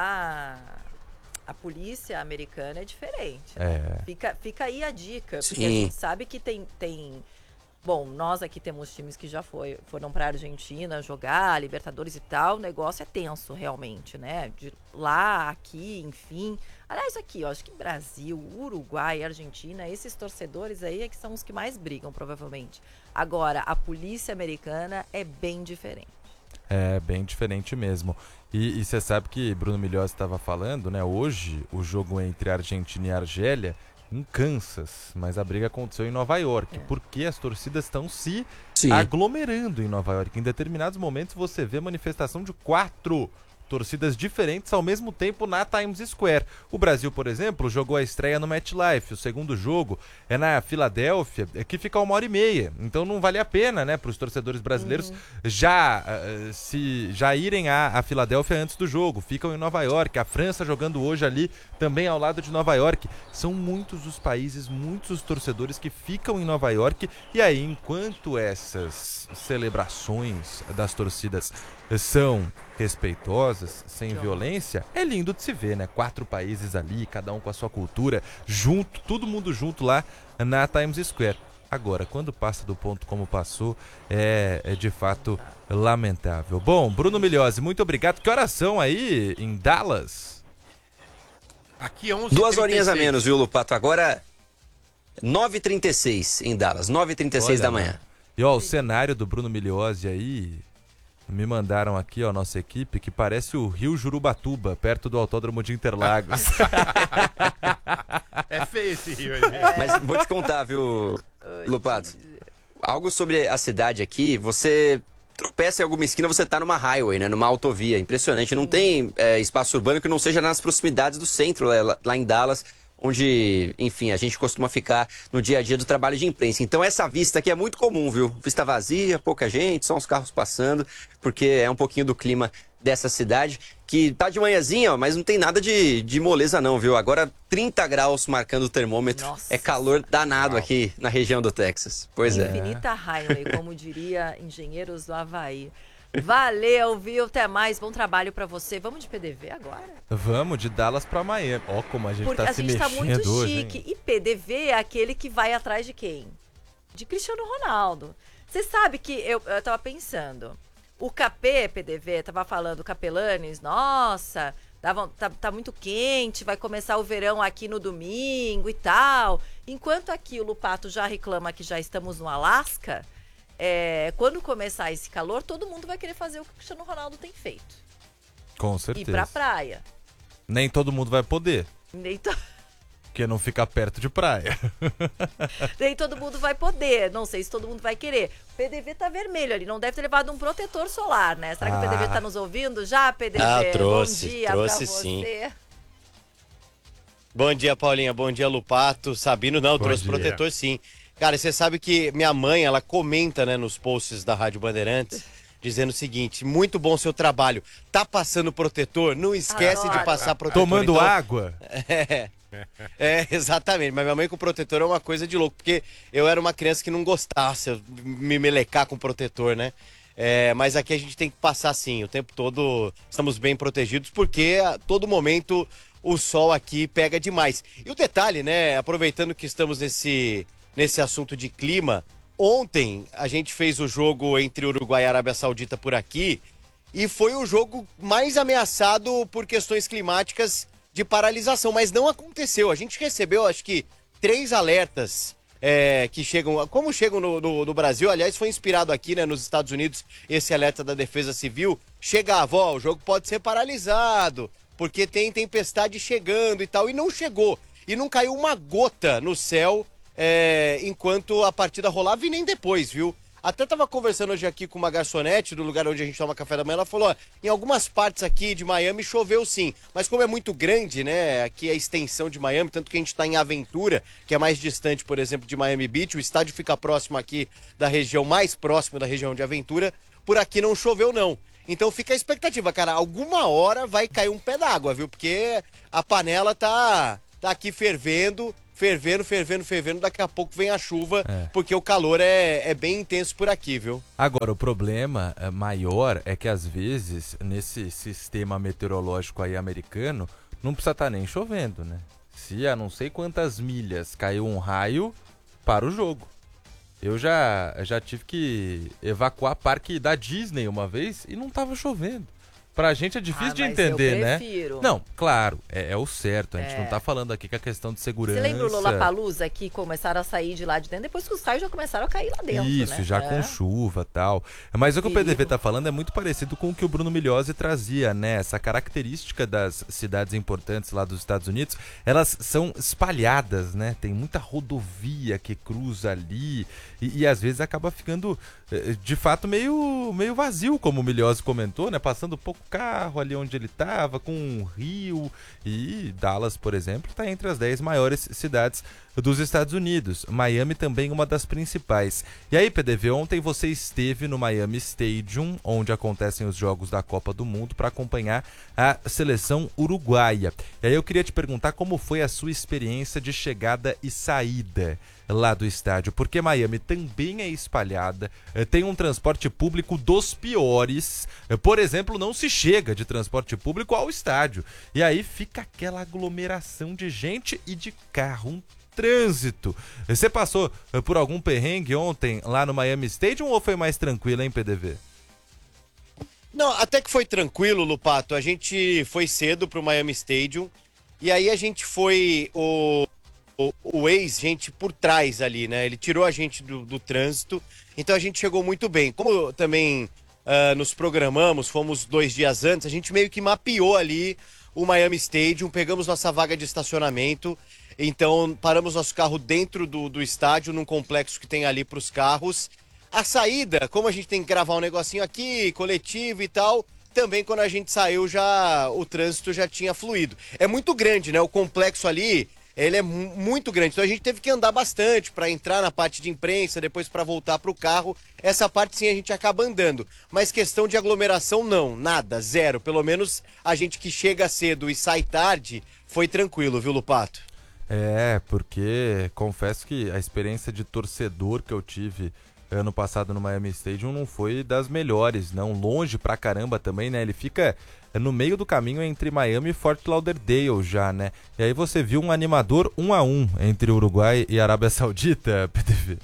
a polícia americana é diferente. Né? Fica aí a dica, porque a gente sabe que tem... Bom, nós aqui temos times que já foram para a Argentina jogar, Libertadores e tal, o negócio é tenso realmente, né? De lá, aqui, enfim. Aliás, aqui, ó, acho que Brasil, Uruguai, Argentina, esses torcedores aí é que são os que mais brigam, provavelmente. Agora, a polícia americana é bem diferente. É, bem diferente mesmo. E você sabe que Bruno Milhões estava falando, né? Hoje, o jogo entre Argentina e Argélia em Kansas, mas a briga aconteceu em Nova York, porque as torcidas estão se aglomerando em Nova York. Em determinados momentos você vê manifestação de 4 torcidas diferentes ao mesmo tempo na Times Square. O Brasil, por exemplo, jogou a estreia no MetLife. O segundo jogo é na Filadélfia, que fica 1h30. Então não vale a pena, né, para os torcedores brasileiros já irem a Filadélfia antes do jogo. Ficam em Nova York. A França jogando hoje ali também ao lado de Nova York. São muitos os países, muitos os torcedores que ficam em Nova York. E aí, enquanto essas celebrações das torcidas são respeitosas, sem violência, é lindo de se ver, né? 4 países ali, cada um com a sua cultura, junto, todo mundo junto lá na Times Square. Agora, quando passa do ponto como passou, é de fato lamentável. Bom, Bruno Milhões, muito obrigado. Que horas são aí em Dallas? Aqui 11h36. 2 horinhas a menos, viu, Lupato? Agora 9h36 em Dallas, 9h36 da manhã. E ó, o cenário do Bruno Milhões aí... Me mandaram aqui, ó, nossa equipe, que parece o Rio Jurubatuba, perto do Autódromo de Interlagos. É feio esse rio aí. Mas vou te contar, viu, Lupato? Algo sobre a cidade aqui, você tropeça em alguma esquina, você tá numa highway, né, numa autovia. Impressionante, não tem espaço urbano que não seja nas proximidades do centro, lá em Dallas, onde, enfim, a gente costuma ficar no dia a dia do trabalho de imprensa. Então essa vista aqui é muito comum, viu? Vista vazia, pouca gente, só uns carros passando, porque é um pouquinho do clima dessa cidade, que tá de manhãzinha, ó, mas não tem nada de moleza não, viu? Agora 30 graus marcando o termômetro. Nossa. É calor danado aqui na região do Texas. Pois é. Infinita highway, como diria engenheiros do Havaí. Valeu, viu? Até mais. Bom trabalho pra você. Vamos de PDV agora? Vamos, de Dallas pra Miami. Ó, como a gente tá se mexendo hoje. Porque a gente tá muito chique. E PDV é aquele que vai atrás de quem? De Cristiano Ronaldo. Você sabe que eu tava pensando. O KP, PDV, tava falando, Capelanes, nossa, tá muito quente, vai começar o verão aqui no domingo e tal. Enquanto aqui o Lupato já reclama que já estamos no Alasca... quando começar esse calor, todo mundo vai querer fazer o que o Cristiano Ronaldo tem feito. Com certeza. Ir pra praia. Nem todo mundo vai poder. Porque não fica perto de praia. Nem todo mundo vai poder. Não sei se todo mundo vai querer. O PDV tá vermelho ali. Não deve ter levado um protetor solar, né? Será que o PDV tá nos ouvindo já, PDV? Trouxe. Bom dia Trouxe pra sim. você. Bom dia, Paulinha. Bom dia, Lupato. Sabino não, trouxe protetor sim. Cara, você sabe que minha mãe, ela comenta, né, nos posts da Rádio Bandeirantes, dizendo o seguinte: muito bom seu trabalho. Tá passando protetor? Não esquece de passar protetor. Tomando então, água? Exatamente. Mas minha mãe com protetor é uma coisa de louco, porque eu era uma criança que não gostasse de me melecar com protetor, né? Mas aqui a gente tem que passar sim, o tempo todo estamos bem protegidos, porque a todo momento o sol aqui pega demais. E o detalhe, né, aproveitando que estamos nesse assunto de clima, ontem a gente fez o jogo entre Uruguai e Arábia Saudita por aqui e foi o jogo mais ameaçado por questões climáticas de paralisação, mas não aconteceu. A gente recebeu, acho que, 3 alertas que chegam, como chegam no Brasil, aliás, foi inspirado aqui, né, nos Estados Unidos, esse alerta da Defesa Civil. Chegava, ó, o jogo pode ser paralisado, porque tem tempestade chegando e tal, e não chegou. E não caiu uma gota no céu enquanto a partida rolava e nem depois, viu? Até tava conversando hoje aqui com uma garçonete do lugar onde a gente toma café da manhã, ela falou, ó, em algumas partes aqui de Miami choveu sim, mas como é muito grande, né, aqui a extensão de Miami, tanto que a gente tá em Aventura, que é mais distante, por exemplo, de Miami Beach, o estádio fica próximo aqui da região, mais próximo da região de Aventura, por aqui não choveu não. Então fica a expectativa, cara, alguma hora vai cair um pé d'água, viu? Porque a panela tá aqui fervendo, daqui a pouco vem a chuva, porque o calor é bem intenso por aqui, viu? Agora, o problema maior é que às vezes, nesse sistema meteorológico aí americano, não precisa estar nem chovendo, né? Se a não sei quantas milhas caiu um raio, para o jogo. Eu já tive que evacuar parque da Disney uma vez e não tava chovendo. Pra gente é difícil de entender, né? Não, claro, é o certo. A gente não tá falando aqui que a questão de segurança... Você lembra o Lollapalooza que começaram a sair de lá de dentro? Depois que os raios já começaram a cair lá dentro, Isso, né? já com chuva e tal. Mas o que o PDV tá falando é muito parecido com o que o Bruno Migliozzi trazia, né? Essa característica das cidades importantes lá dos Estados Unidos, elas são espalhadas, né? Tem muita rodovia que cruza ali e às vezes acaba ficando, de fato, meio vazio, como o Migliozzi comentou, né? Passando pouco carro ali onde ele estava, com um rio, e Dallas, por exemplo, está entre as 10 maiores cidades dos Estados Unidos. Miami também uma das principais. E aí, PDV, ontem você esteve no Miami Stadium, onde acontecem os jogos da Copa do Mundo, para acompanhar a seleção uruguaia. E aí eu queria te perguntar como foi a sua experiência de chegada e saída lá do estádio, porque Miami também é espalhada, tem um transporte público dos piores, por exemplo, não se chega de transporte público ao estádio, e aí fica aquela aglomeração de gente e de carro, um trânsito. Você passou por algum perrengue ontem lá no Miami Stadium ou foi mais tranquilo, hein, PDV? Não, até que foi tranquilo, Lupato, a gente foi cedo pro Miami Stadium, e aí a gente foi o ex-gente por trás ali, né? Ele tirou a gente do trânsito, então a gente chegou muito bem. Como também nos programamos, fomos 2 dias antes, a gente meio que mapeou ali o Miami Stadium, pegamos nossa vaga de estacionamento, então paramos nosso carro dentro do estádio, num complexo que tem ali para os carros. A saída, como a gente tem que gravar um negocinho aqui, coletivo e tal, também quando a gente saiu o trânsito já tinha fluído. É muito grande, né? O complexo ali... Ele é muito grande, então a gente teve que andar bastante para entrar na parte de imprensa, depois para voltar para o carro. Essa parte sim a gente acaba andando, mas questão de aglomeração não, nada, zero. Pelo menos a gente que chega cedo e sai tarde foi tranquilo, viu, Lupato? Porque confesso que a experiência de torcedor que eu tive ano passado no Miami Stadium não foi das melhores, não, longe pra caramba também, né? Ele fica no meio do caminho entre Miami e Fort Lauderdale já, né? E aí você viu um animador 1-1 entre Uruguai e Arábia Saudita, PDV?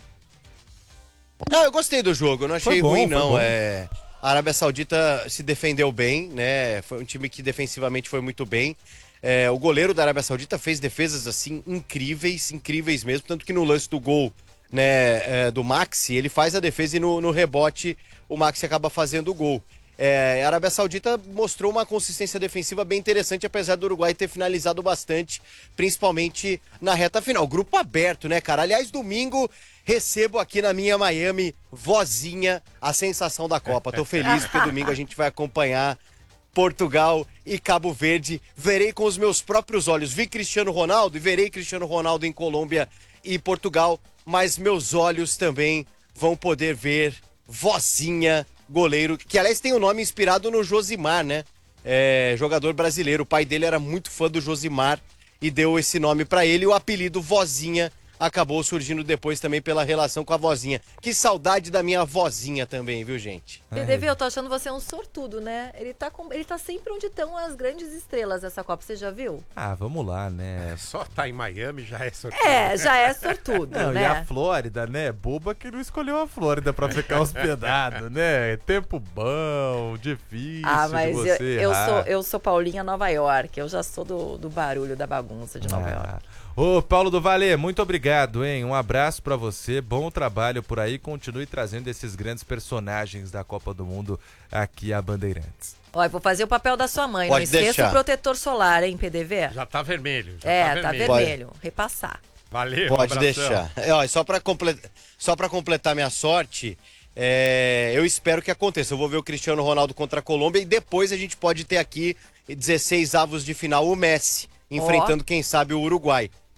Não, eu gostei do jogo, eu não achei ruim, não. A Arábia Saudita se defendeu bem, né? Foi um time que defensivamente foi muito bem. O goleiro da Arábia Saudita fez defesas, assim, incríveis mesmo, tanto que no lance do gol, né, do Maxi, ele faz a defesa e no rebote o Maxi acaba fazendo o gol. A Arábia Saudita mostrou uma consistência defensiva bem interessante, apesar do Uruguai ter finalizado bastante, principalmente na reta final. Grupo aberto, né, cara? Aliás, domingo recebo aqui na minha Miami vozinha a sensação da Copa. Tô feliz porque domingo a gente vai acompanhar Portugal e Cabo Verde. Verei com os meus próprios olhos. Vi Cristiano Ronaldo e verei Cristiano Ronaldo em Colômbia e Portugal, mas meus olhos também vão poder ver vozinha, goleiro, que aliás tem um nome inspirado no Josimar, né? Jogador brasileiro. O pai dele era muito fã do Josimar e deu esse nome pra ele. E o apelido Vozinha acabou surgindo depois também pela relação com a vozinha. Que saudade da minha vozinha também, viu, gente? PDV, eu tô achando você um sortudo, né? Ele tá sempre onde estão as grandes estrelas dessa Copa, você já viu? Vamos lá, né? Só tá em Miami já é sortudo. Já é sortudo, não, né? E a Flórida, né? Boba que não escolheu a Flórida pra ficar hospedado, né? Tempo bom, difícil mas de você eu sou Paulinha Nova York, eu já sou do barulho, da bagunça de Nova York. Ô, Paulo do Valle, muito obrigado, hein? Um abraço pra você, bom trabalho por aí, continue trazendo esses grandes personagens da Copa do Mundo aqui a Bandeirantes. Ó, eu vou fazer o papel da sua mãe, Pode não esqueça deixar. o protetor solar, hein, PDV? Já tá vermelho. Tá vermelho. Repassar. Valeu, Pode um deixar. Só pra completar minha sorte, eu espero que aconteça. Eu vou ver o Cristiano Ronaldo contra a Colômbia e depois a gente pode ter aqui 16 avos de final o Messi, enfrentando, quem sabe, o Uruguai.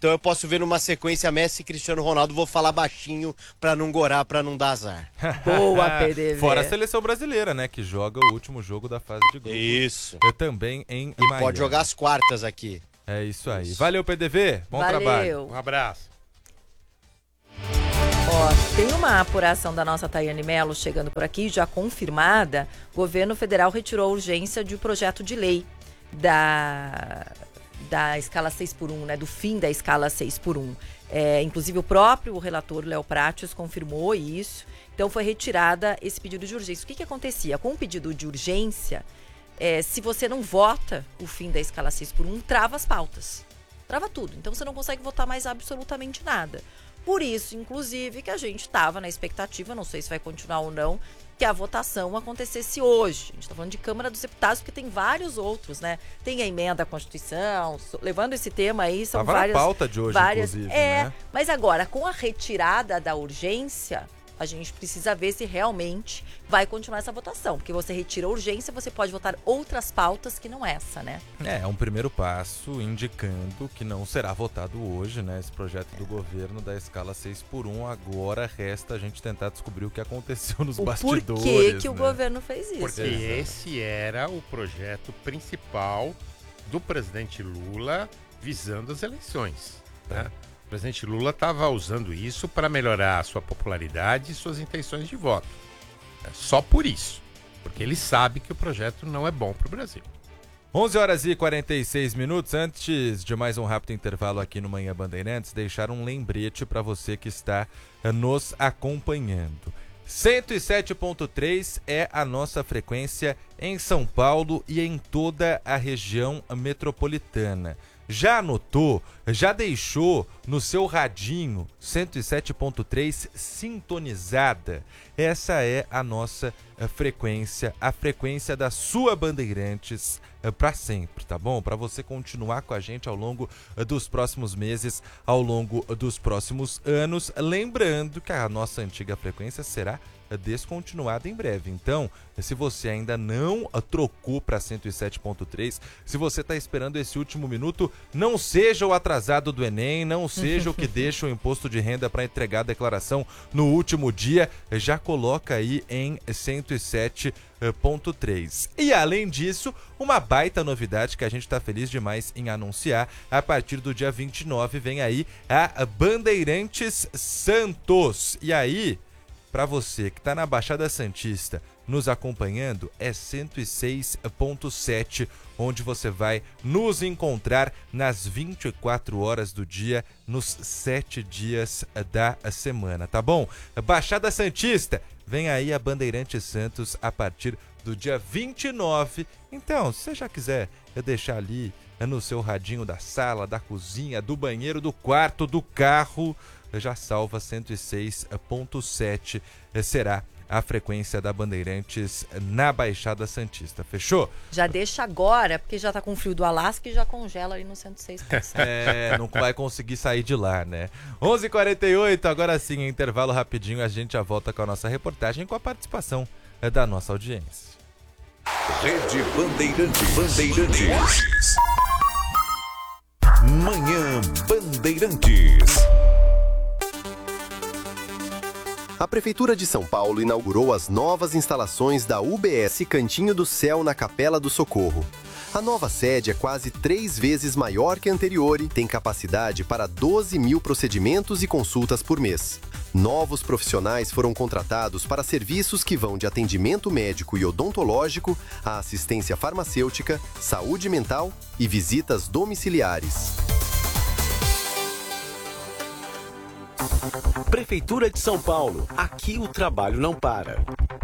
Então eu posso ver numa sequência Messi e Cristiano Ronaldo, vou falar baixinho pra não gorar, pra não dar azar. Boa, PDV. Fora a seleção brasileira, né, que joga o último jogo da fase de grupos. Isso. Também em E pode jogar as quartas aqui. É isso aí. Valeu, PDV. Bom trabalho. Um abraço. Ó, tem uma apuração da nossa Tayane Mello chegando por aqui, já confirmada. O governo federal retirou a urgência de um projeto de lei da escala 6x1, né? Do fim da escala 6x1. Inclusive o próprio relator Léo Pratios confirmou isso. Então foi retirada esse pedido de urgência. O que acontecia? Com o pedido de urgência, se você não vota o fim da escala 6x1, trava as pautas. Trava tudo. Então você não consegue votar mais absolutamente nada. Por isso, inclusive, que a gente estava na expectativa, não sei se vai continuar ou não, que a votação acontecesse hoje. A gente está falando de Câmara dos Deputados, porque tem vários outros, né? Tem a emenda à Constituição, levando esse tema aí, são Tava várias... na pauta de hoje, inclusive, né? Mas agora, com a retirada da urgência, a gente precisa ver se realmente vai continuar essa votação. Porque você retira a urgência, você pode votar outras pautas que não essa, né? É um primeiro passo indicando que não será votado hoje, né? Esse projeto do governo da escala 6x1. Agora resta a gente tentar descobrir o que aconteceu nos bastidores. Por que que o governo fez isso? Porque esse era o projeto principal do presidente Lula visando as eleições, né? O presidente Lula estava usando isso para melhorar a sua popularidade e suas intenções de voto. Só por isso. Porque ele sabe que o projeto não é bom para o Brasil. 11h46. Antes de mais um rápido intervalo aqui no Manhã Bandeirantes, deixar um lembrete para você que está nos acompanhando. 107.3 é a nossa frequência em São Paulo e em toda a região metropolitana. Já anotou, já deixou no seu radinho 107.3 sintonizada? Essa é a nossa frequência, a frequência da sua Bandeirantes para sempre, tá bom? Para você continuar com a gente ao longo dos próximos meses, ao longo dos próximos anos. Lembrando que a nossa antiga frequência será descontinuada em breve. Então, se você ainda não trocou para 107.3, se você está esperando esse último minuto, não seja o atrasado do Enem, não seja o que deixa o imposto de renda para entregar a declaração no último dia, já coloca aí em 107.3. E além disso, uma baita novidade que a gente está feliz demais em anunciar: a partir do dia 29 vem aí a Bandeirantes Santos. E aí, para você que está na Baixada Santista nos acompanhando, é 106.7, onde você vai nos encontrar nas 24 horas do dia, nos 7 dias da semana, tá bom? Baixada Santista, vem aí a Bandeirantes Santos a partir do dia 29. Então, se você já quiser deixar ali no seu radinho da sala, da cozinha, do banheiro, do quarto, do carro, já salva 106.7, será a frequência da Bandeirantes na Baixada Santista, fechou? Já deixa agora, porque já tá com o frio do Alasca e já congela ali no 106.7. Não vai conseguir sair de lá, né? 11h48, agora sim, intervalo rapidinho, a gente já volta com a nossa reportagem, com a participação da nossa audiência. Rede Bandeirantes. Manhã Bandeirantes. A Prefeitura de São Paulo inaugurou as novas instalações da UBS Cantinho do Céu na Capela do Socorro. A nova sede é quase 3 vezes maior que a anterior e tem capacidade para 12 mil procedimentos e consultas por mês. Novos profissionais foram contratados para serviços que vão de atendimento médico e odontológico a assistência farmacêutica, saúde mental e visitas domiciliares. Prefeitura de São Paulo. Aqui o trabalho não para.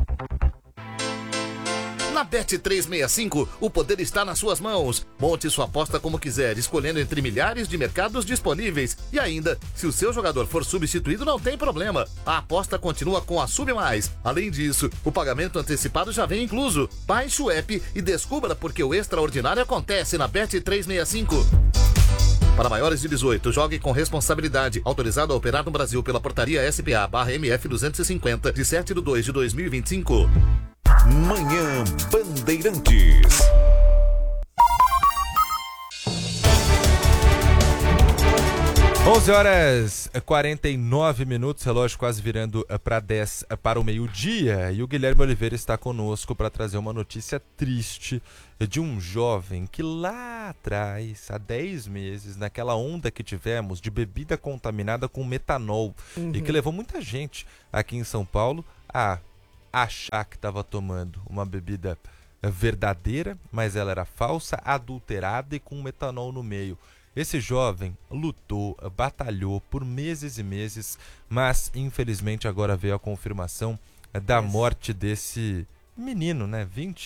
Na Bet365, o poder está nas suas mãos. Monte sua aposta como quiser, escolhendo entre milhares de mercados disponíveis. E ainda, se o seu jogador for substituído, não tem problema. A aposta continua com a Sub Mais. Além disso, o pagamento antecipado já vem incluso. Baixe o app e descubra porque o extraordinário acontece na Bet365. Para maiores de 18, jogue com responsabilidade. Autorizado a operar no Brasil pela portaria SPA/MF 250, de 7/2/2025. Manhã Bandeirantes. 11h49, relógio quase virando para 10 para o meio-dia. E o Guilherme Oliveira está conosco para trazer uma notícia triste de um jovem que lá atrás, há 10 meses, naquela onda que tivemos de bebida contaminada com metanol, e que levou muita gente aqui em São Paulo a achar que estava tomando uma bebida verdadeira, mas ela era falsa, adulterada e com metanol no meio. Esse jovem lutou, batalhou por meses e meses, mas infelizmente agora veio a confirmação da morte desse menino, né?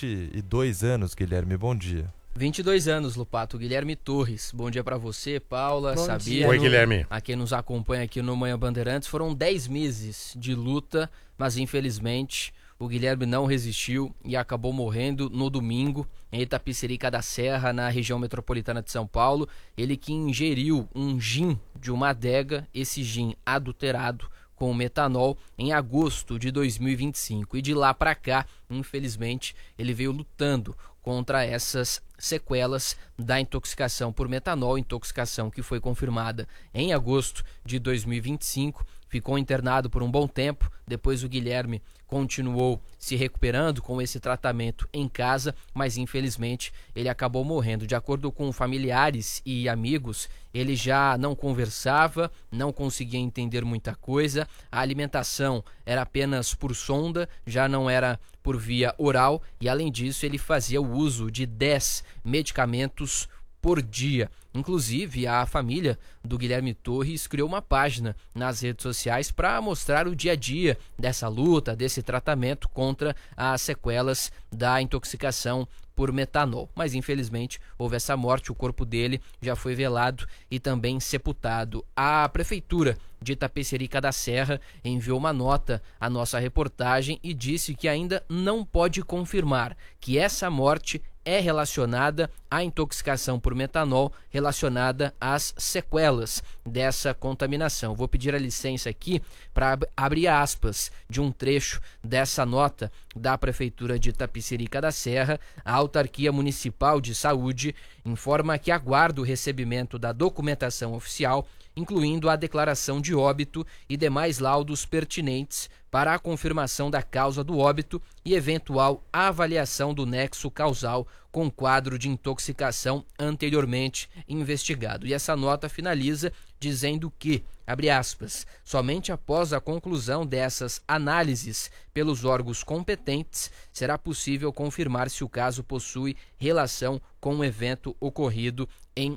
22 anos, Guilherme, bom dia. 22 anos, Lupato. Guilherme Torres. Bom dia pra você, Paula, Sabino. Oi, Guilherme. A quem nos acompanha aqui no Manhã Bandeirantes. Foram 10 meses de luta, mas infelizmente o Guilherme não resistiu e acabou morrendo no domingo em Itapecerica da Serra, na região metropolitana de São Paulo. Ele que ingeriu um gin de uma adega, esse gin adulterado com metanol, em agosto de 2025. E de lá para cá, infelizmente, ele veio lutando contra essas sequelas da intoxicação por metanol, intoxicação que foi confirmada em agosto de 2025. Ficou internado por um bom tempo, depois o Guilherme continuou se recuperando com esse tratamento em casa, mas infelizmente ele acabou morrendo. De acordo com familiares e amigos, ele já não conversava, não conseguia entender muita coisa, a alimentação era apenas por sonda, já não era por via oral, e além disso ele fazia o uso de 10 medicamentos por dia. Inclusive, a família do Guilherme Torres criou uma página nas redes sociais para mostrar o dia a dia dessa luta, desse tratamento contra as sequelas da intoxicação por metanol. Mas infelizmente houve essa morte, o corpo dele já foi velado e também sepultado. A Prefeitura de Itapecerica da Serra enviou uma nota à nossa reportagem e disse que ainda não pode confirmar que essa morte é relacionada à intoxicação por metanol, relacionada às sequelas dessa contaminação. Vou pedir a licença aqui para abrir aspas de um trecho dessa nota da Prefeitura de Itapecerica da Serra. A Autarquia Municipal de Saúde informa que aguarda o recebimento da documentação oficial, incluindo a declaração de óbito e demais laudos pertinentes para a confirmação da causa do óbito e eventual avaliação do nexo causal com quadro de intoxicação anteriormente investigado. E essa nota finaliza dizendo que, abre aspas, somente após a conclusão dessas análises pelos órgãos competentes será possível confirmar se o caso possui relação com o evento ocorrido em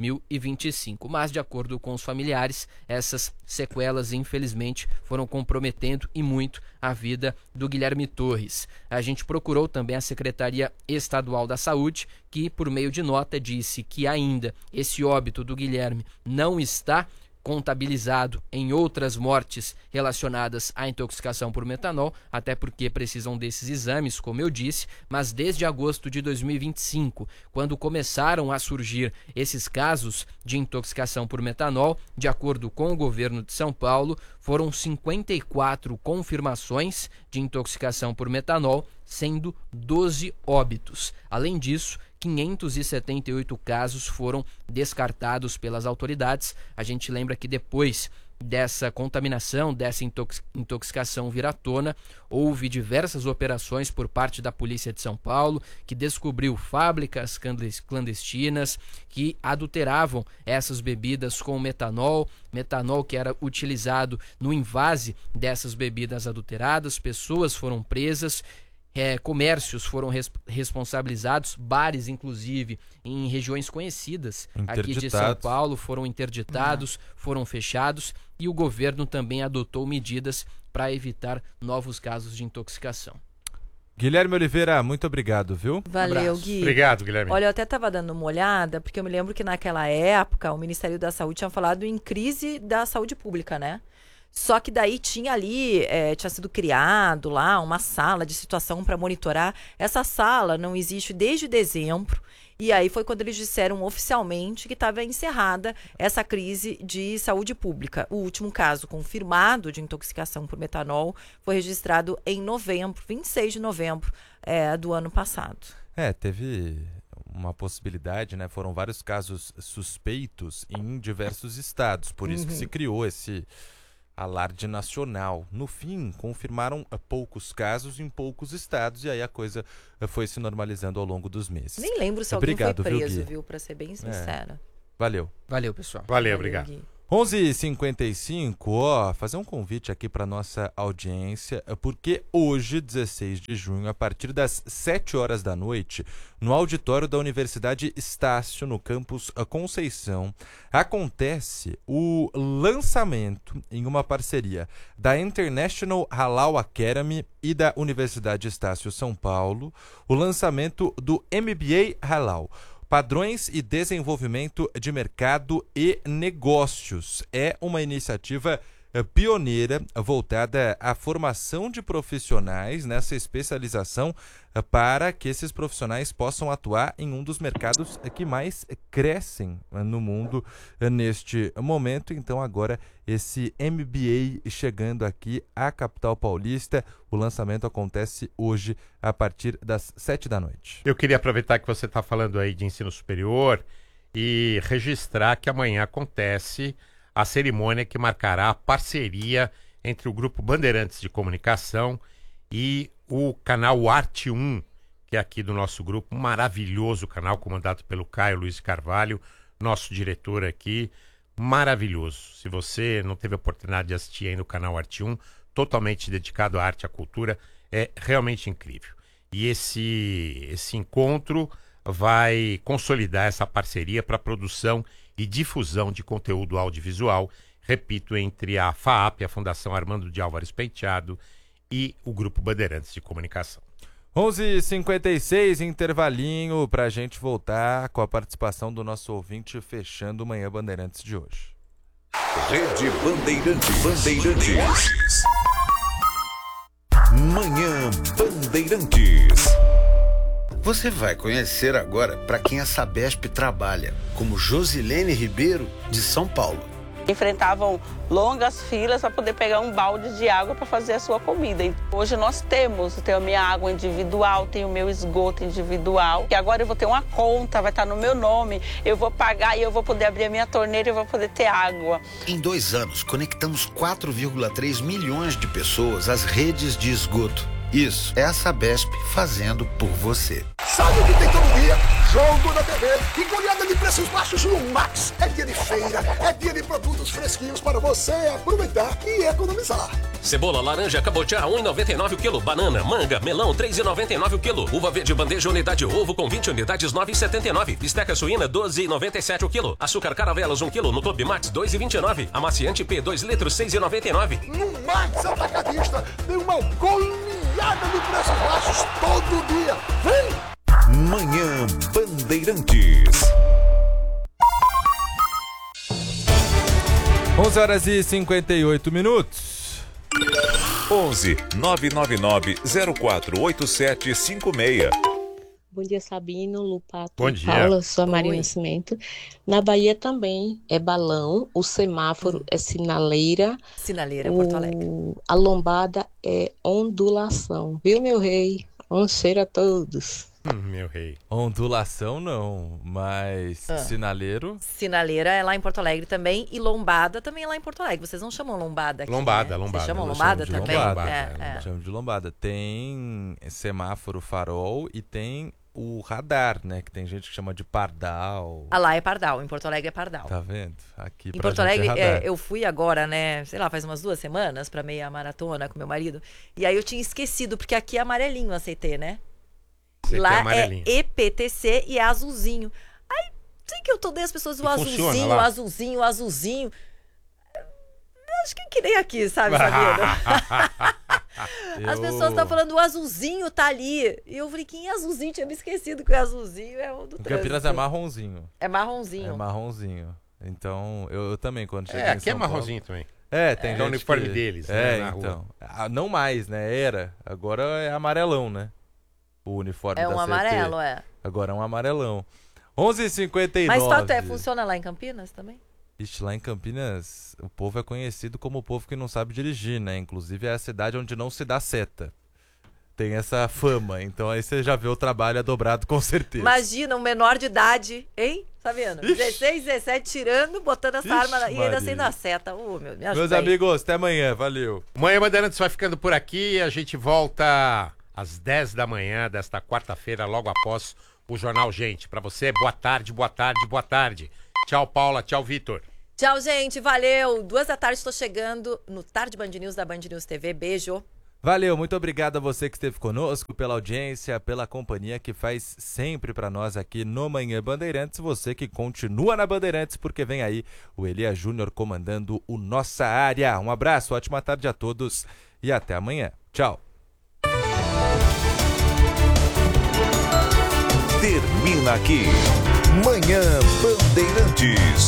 2025. Mas, de acordo com os familiares, essas sequelas, infelizmente, foram comprometendo e muito a vida do Guilherme Torres. A gente procurou também a Secretaria Estadual da Saúde, que, por meio de nota, disse que ainda esse óbito do Guilherme não está contabilizado em outras mortes relacionadas à intoxicação por metanol, até porque precisam desses exames, como eu disse, mas desde agosto de 2025, quando começaram a surgir esses casos de intoxicação por metanol, de acordo com o governo de São Paulo, foram 54 confirmações de intoxicação por metanol, sendo 12 óbitos. Além disso, 578 casos foram descartados pelas autoridades. A gente lembra que depois dessa contaminação, dessa intoxicação vir à tona, houve diversas operações por parte da Polícia de São Paulo, que descobriu fábricas clandestinas que adulteravam essas bebidas com metanol que era utilizado no invase dessas bebidas adulteradas. Pessoas foram presas, comércios foram responsabilizados, bares inclusive em regiões conhecidas aqui de São Paulo foram interditados, foram fechados, e o governo também adotou medidas para evitar novos casos de intoxicação. Guilherme Oliveira, muito obrigado, viu? Valeu, Gui. Obrigado, Guilherme. Olha, eu até estava dando uma olhada, porque eu me lembro que naquela época o Ministério da Saúde tinha falado em crise da saúde pública, né? Só que daí tinha ali, tinha sido criado lá uma sala de situação para monitorar. Essa sala não existe desde dezembro. E aí foi quando eles disseram oficialmente que estava encerrada essa crise de saúde pública. O último caso confirmado de intoxicação por metanol foi registrado em novembro, 26 de novembro do ano passado. Teve uma possibilidade, né? Foram vários casos suspeitos em diversos estados, por isso que se criou esse alarde nacional. No fim, confirmaram poucos casos em poucos estados e aí a coisa foi se normalizando ao longo dos meses. Nem lembro se alguém foi preso, viu? Pra ser bem sincera. Valeu. Valeu, pessoal. Valeu, obrigado. Gui. 11h55, fazer um convite aqui para nossa audiência, porque hoje, 16 de junho, a partir das 7 horas da noite, no auditório da Universidade Estácio, no campus Conceição, acontece o lançamento, em uma parceria da International Halal Academy e da Universidade Estácio São Paulo, o lançamento do MBA Halal. Padrões e Desenvolvimento de Mercado e Negócios. É uma iniciativa pioneira voltada à formação de profissionais nessa especialização para que esses profissionais possam atuar em um dos mercados que mais crescem no mundo neste momento. Então agora esse MBA chegando aqui à capital paulista. O lançamento acontece hoje a partir das 7 da noite. Eu queria aproveitar que você está falando aí de ensino superior e registrar que amanhã acontece a cerimônia que marcará a parceria entre o Grupo Bandeirantes de Comunicação e o canal Arte 1, que é aqui do nosso grupo, um maravilhoso canal comandado pelo Caio Luiz Carvalho, nosso diretor aqui, maravilhoso. Se você não teve a oportunidade de assistir ainda o canal Arte 1, totalmente dedicado à arte e à cultura, é realmente incrível. E esse encontro vai consolidar essa parceria para a produção e difusão de conteúdo audiovisual, repito, entre a FAAP, a Fundação Armando de Álvares Penteado, e o Grupo Bandeirantes de Comunicação. 11h56, intervalinho para a gente voltar com a participação do nosso ouvinte fechando o Manhã Bandeirantes de hoje. Rede Bandeirantes. Manhã Bandeirantes. Você vai conhecer agora para quem a Sabesp trabalha, como Josilene Ribeiro, de São Paulo. Enfrentavam longas filas para poder pegar um balde de água para fazer a sua comida. Hoje nós temos, eu tenho a minha água individual, tenho o meu esgoto individual, e agora eu vou ter uma conta, vai estar no meu nome, eu vou pagar e eu vou poder abrir a minha torneira e eu vou poder ter água. Em 2 anos, conectamos 4,3 milhões de pessoas às redes de esgoto. Isso é a Sabesp fazendo por você. Sabe o que tem todo dia? Jogo da TV e goleada de preços baixos no Max. É dia de feira, é dia de produtos fresquinhos para você aproveitar e economizar. Cebola laranja cabotiá 1,99 o quilo. Banana, manga, melão 3,99 o quilo. Uva verde bandeja unidade ovo com 20 unidades 9,79. Bisteca suína 12,97 o quilo. Açúcar caravelas 1 quilo no Clube Max 2,29. Amaciante P 2 litros 6,99. No Max Atacadista tem uma goleada de preços baixos todo dia. Vem! Manhã Bandeirantes. 11h58. 11 999 048756. Bom dia, Sabino, Lupato. Bom dia. Paula, sou a Maria Nascimento. Na Bahia também é balão, o semáforo é sinaleira. Sinaleira, Porto Alegre. A lombada é ondulação. Viu, meu rei? Um cheiro a todos. Meu rei. Ondulação não, mas sinaleiro. Sinaleira é lá em Porto Alegre também e lombada também é lá em Porto Alegre. Vocês não chamam lombada aqui, Lombada, né? lombada. Vocês chamam lombada também? Chamo de lombada. Tem semáforo farol e tem o radar, né? Que tem gente que chama de pardal. Ah, lá é pardal, em Porto Alegre é pardal. Tá vendo? Aqui em Porto Alegre, eu fui agora, né, sei lá, faz umas 2 semanas pra meia maratona com meu marido. E aí eu tinha esquecido, porque aqui é amarelinho a CT, né? Lá é EPTC e é azulzinho. Aí, sei que eu tô dando as pessoas o azulzinho, o azulzinho, o azulzinho. Acho que nem aqui, sabe, Sabino? As pessoas estão falando o azulzinho tá ali. E eu falei, quem é azulzinho? Tinha me esquecido que o azulzinho é o do trânsito. Campinas é marronzinho. É marronzinho. É marronzinho. Então, eu também, quando cheguei aqui é marronzinho também. Tem gente o uniforme deles, né, na então. Não mais, né? Era. Agora é amarelão, né? O uniforme da CT. É um amarelo, Agora é um amarelão. 11h59. Mas funciona lá em Campinas também? Ixi, lá em Campinas, o povo é conhecido como o povo que não sabe dirigir, né? Inclusive é a cidade onde não se dá seta. tem essa fama. Então aí você já vê o trabalho dobrado com certeza. Imagina um menor de idade, hein? Sabendo? 16, 17 tirando, botando essa arma e ainda sendo a seta. Meus amigos, até amanhã. Valeu. Manhã Bandeirantes vai ficando por aqui. A gente volta às 10 da manhã desta quarta-feira, logo após o Jornal Gente. Pra você, boa tarde, boa tarde, boa tarde. Tchau, Paula. Tchau, Vitor. Tchau, gente. Valeu. 2 da tarde estou chegando no Tarde Band News da Band News TV. Beijo. Valeu, muito obrigado a você que esteve conosco, pela audiência, pela companhia que faz sempre para nós aqui no Manhã Bandeirantes. Você que continua na Bandeirantes, porque vem aí o Elias Júnior comandando o Nossa Área. Um abraço, ótima tarde a todos e até amanhã. Tchau. Termina aqui Manhã Bandeirantes.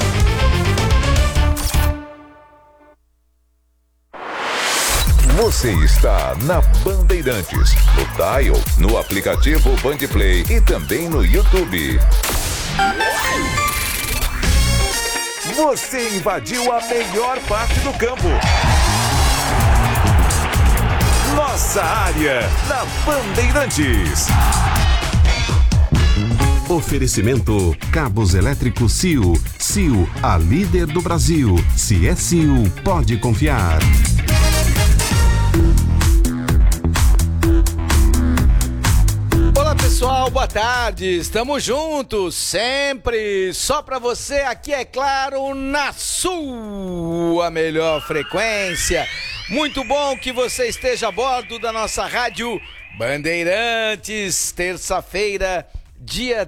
Você está na Bandeirantes, no dial, no aplicativo Bandplay e também no YouTube. Você invadiu a melhor parte do campo. Nossa Área, na Bandeirantes. Oferecimento Cabos Elétricos Sil. Sil, a líder do Brasil. Se é Sil, pode confiar. Olá pessoal, boa tarde, estamos juntos, sempre, só pra você, aqui é claro, na sua melhor frequência. Muito bom que você esteja a bordo da nossa rádio Bandeirantes, terça-feira, dia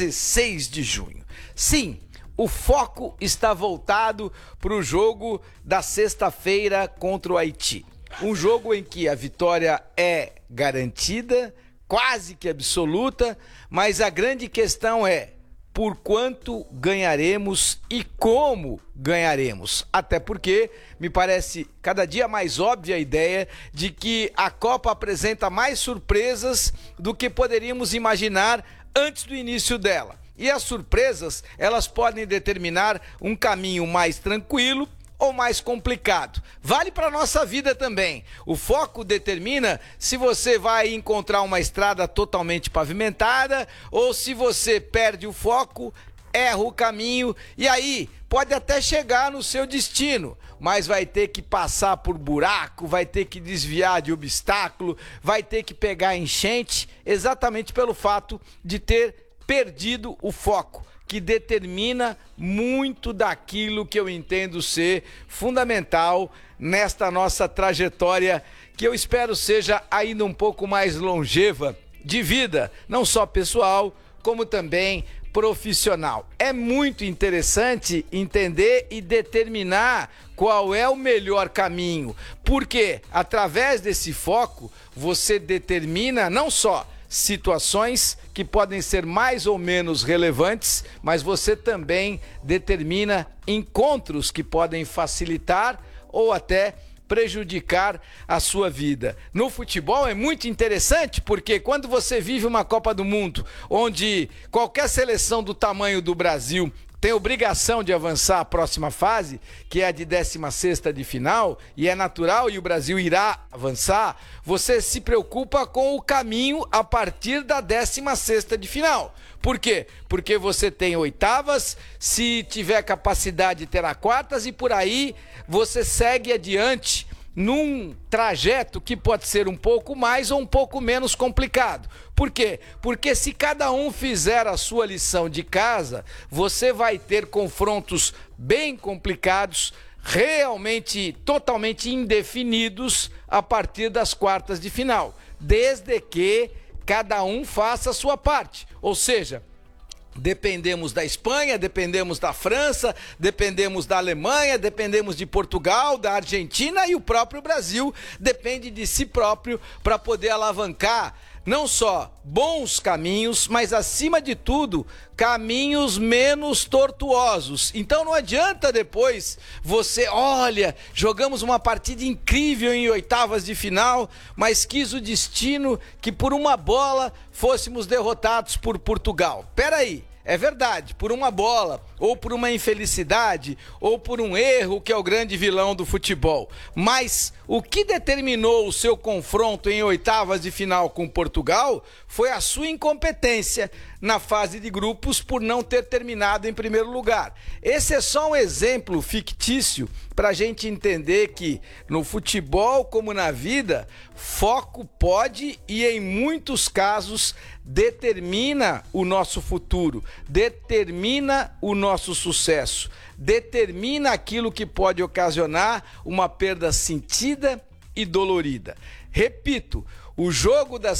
16 de junho. Sim, o foco está voltado para o jogo da sexta-feira contra o Haiti. Um jogo em que a vitória é garantida, quase que absoluta, mas a grande questão é por quanto ganharemos e como ganharemos. Até porque me parece cada dia mais óbvia a ideia de que a Copa apresenta mais surpresas do que poderíamos imaginar antes do início dela. E as surpresas, elas podem determinar um caminho mais tranquilo ou mais complicado. Vale para nossa vida também. O foco determina se você vai encontrar uma estrada totalmente pavimentada ou se você perde o foco, erra o caminho e aí pode até chegar no seu destino, mas vai ter que passar por buraco, vai ter que desviar de obstáculo, vai ter que pegar enchente, exatamente pelo fato de ter perdido o foco, que determina muito daquilo que eu entendo ser fundamental nesta nossa trajetória, que eu espero seja ainda um pouco mais longeva de vida, não só pessoal, como também profissional. É muito interessante entender e determinar qual é o melhor caminho, porque através desse foco você determina não só situações que podem ser mais ou menos relevantes, mas você também determina encontros que podem facilitar ou até prejudicar a sua vida. No futebol é muito interessante porque quando você vive uma Copa do Mundo, onde qualquer seleção do tamanho do Brasil tem obrigação de avançar à próxima fase, que é a de 16ª de final, e é natural e o Brasil irá avançar, você se preocupa com o caminho a partir da 16ª de final. Por quê? Porque você tem oitavas, se tiver capacidade terá quartas e por aí você segue adiante num trajeto que pode ser um pouco mais ou um pouco menos complicado. Por quê? Porque se cada um fizer a sua lição de casa, você vai ter confrontos bem complicados, realmente totalmente indefinidos a partir das quartas de final, desde que cada um faça a sua parte. Ou seja, dependemos da Espanha, dependemos da França, dependemos da Alemanha, dependemos de Portugal, da Argentina e o próprio Brasil depende de si próprio para poder alavancar não só bons caminhos, mas acima de tudo, caminhos menos tortuosos. Então não adianta depois você, olha, jogamos uma partida incrível em oitavas de final, mas quis o destino que por uma bola fôssemos derrotados por Portugal. Peraí. É verdade, por uma bola, ou por uma infelicidade, ou por um erro que é o grande vilão do futebol. Mas o que determinou o seu confronto em oitavas de final com Portugal foi a sua incompetência na fase de grupos por não ter terminado em primeiro lugar. Esse é só um exemplo fictício para a gente entender que no futebol, como na vida, foco pode e em muitos casos determina o nosso futuro, determina o nosso sucesso, determina aquilo que pode ocasionar uma perda sentida e dolorida. Repito, o jogo das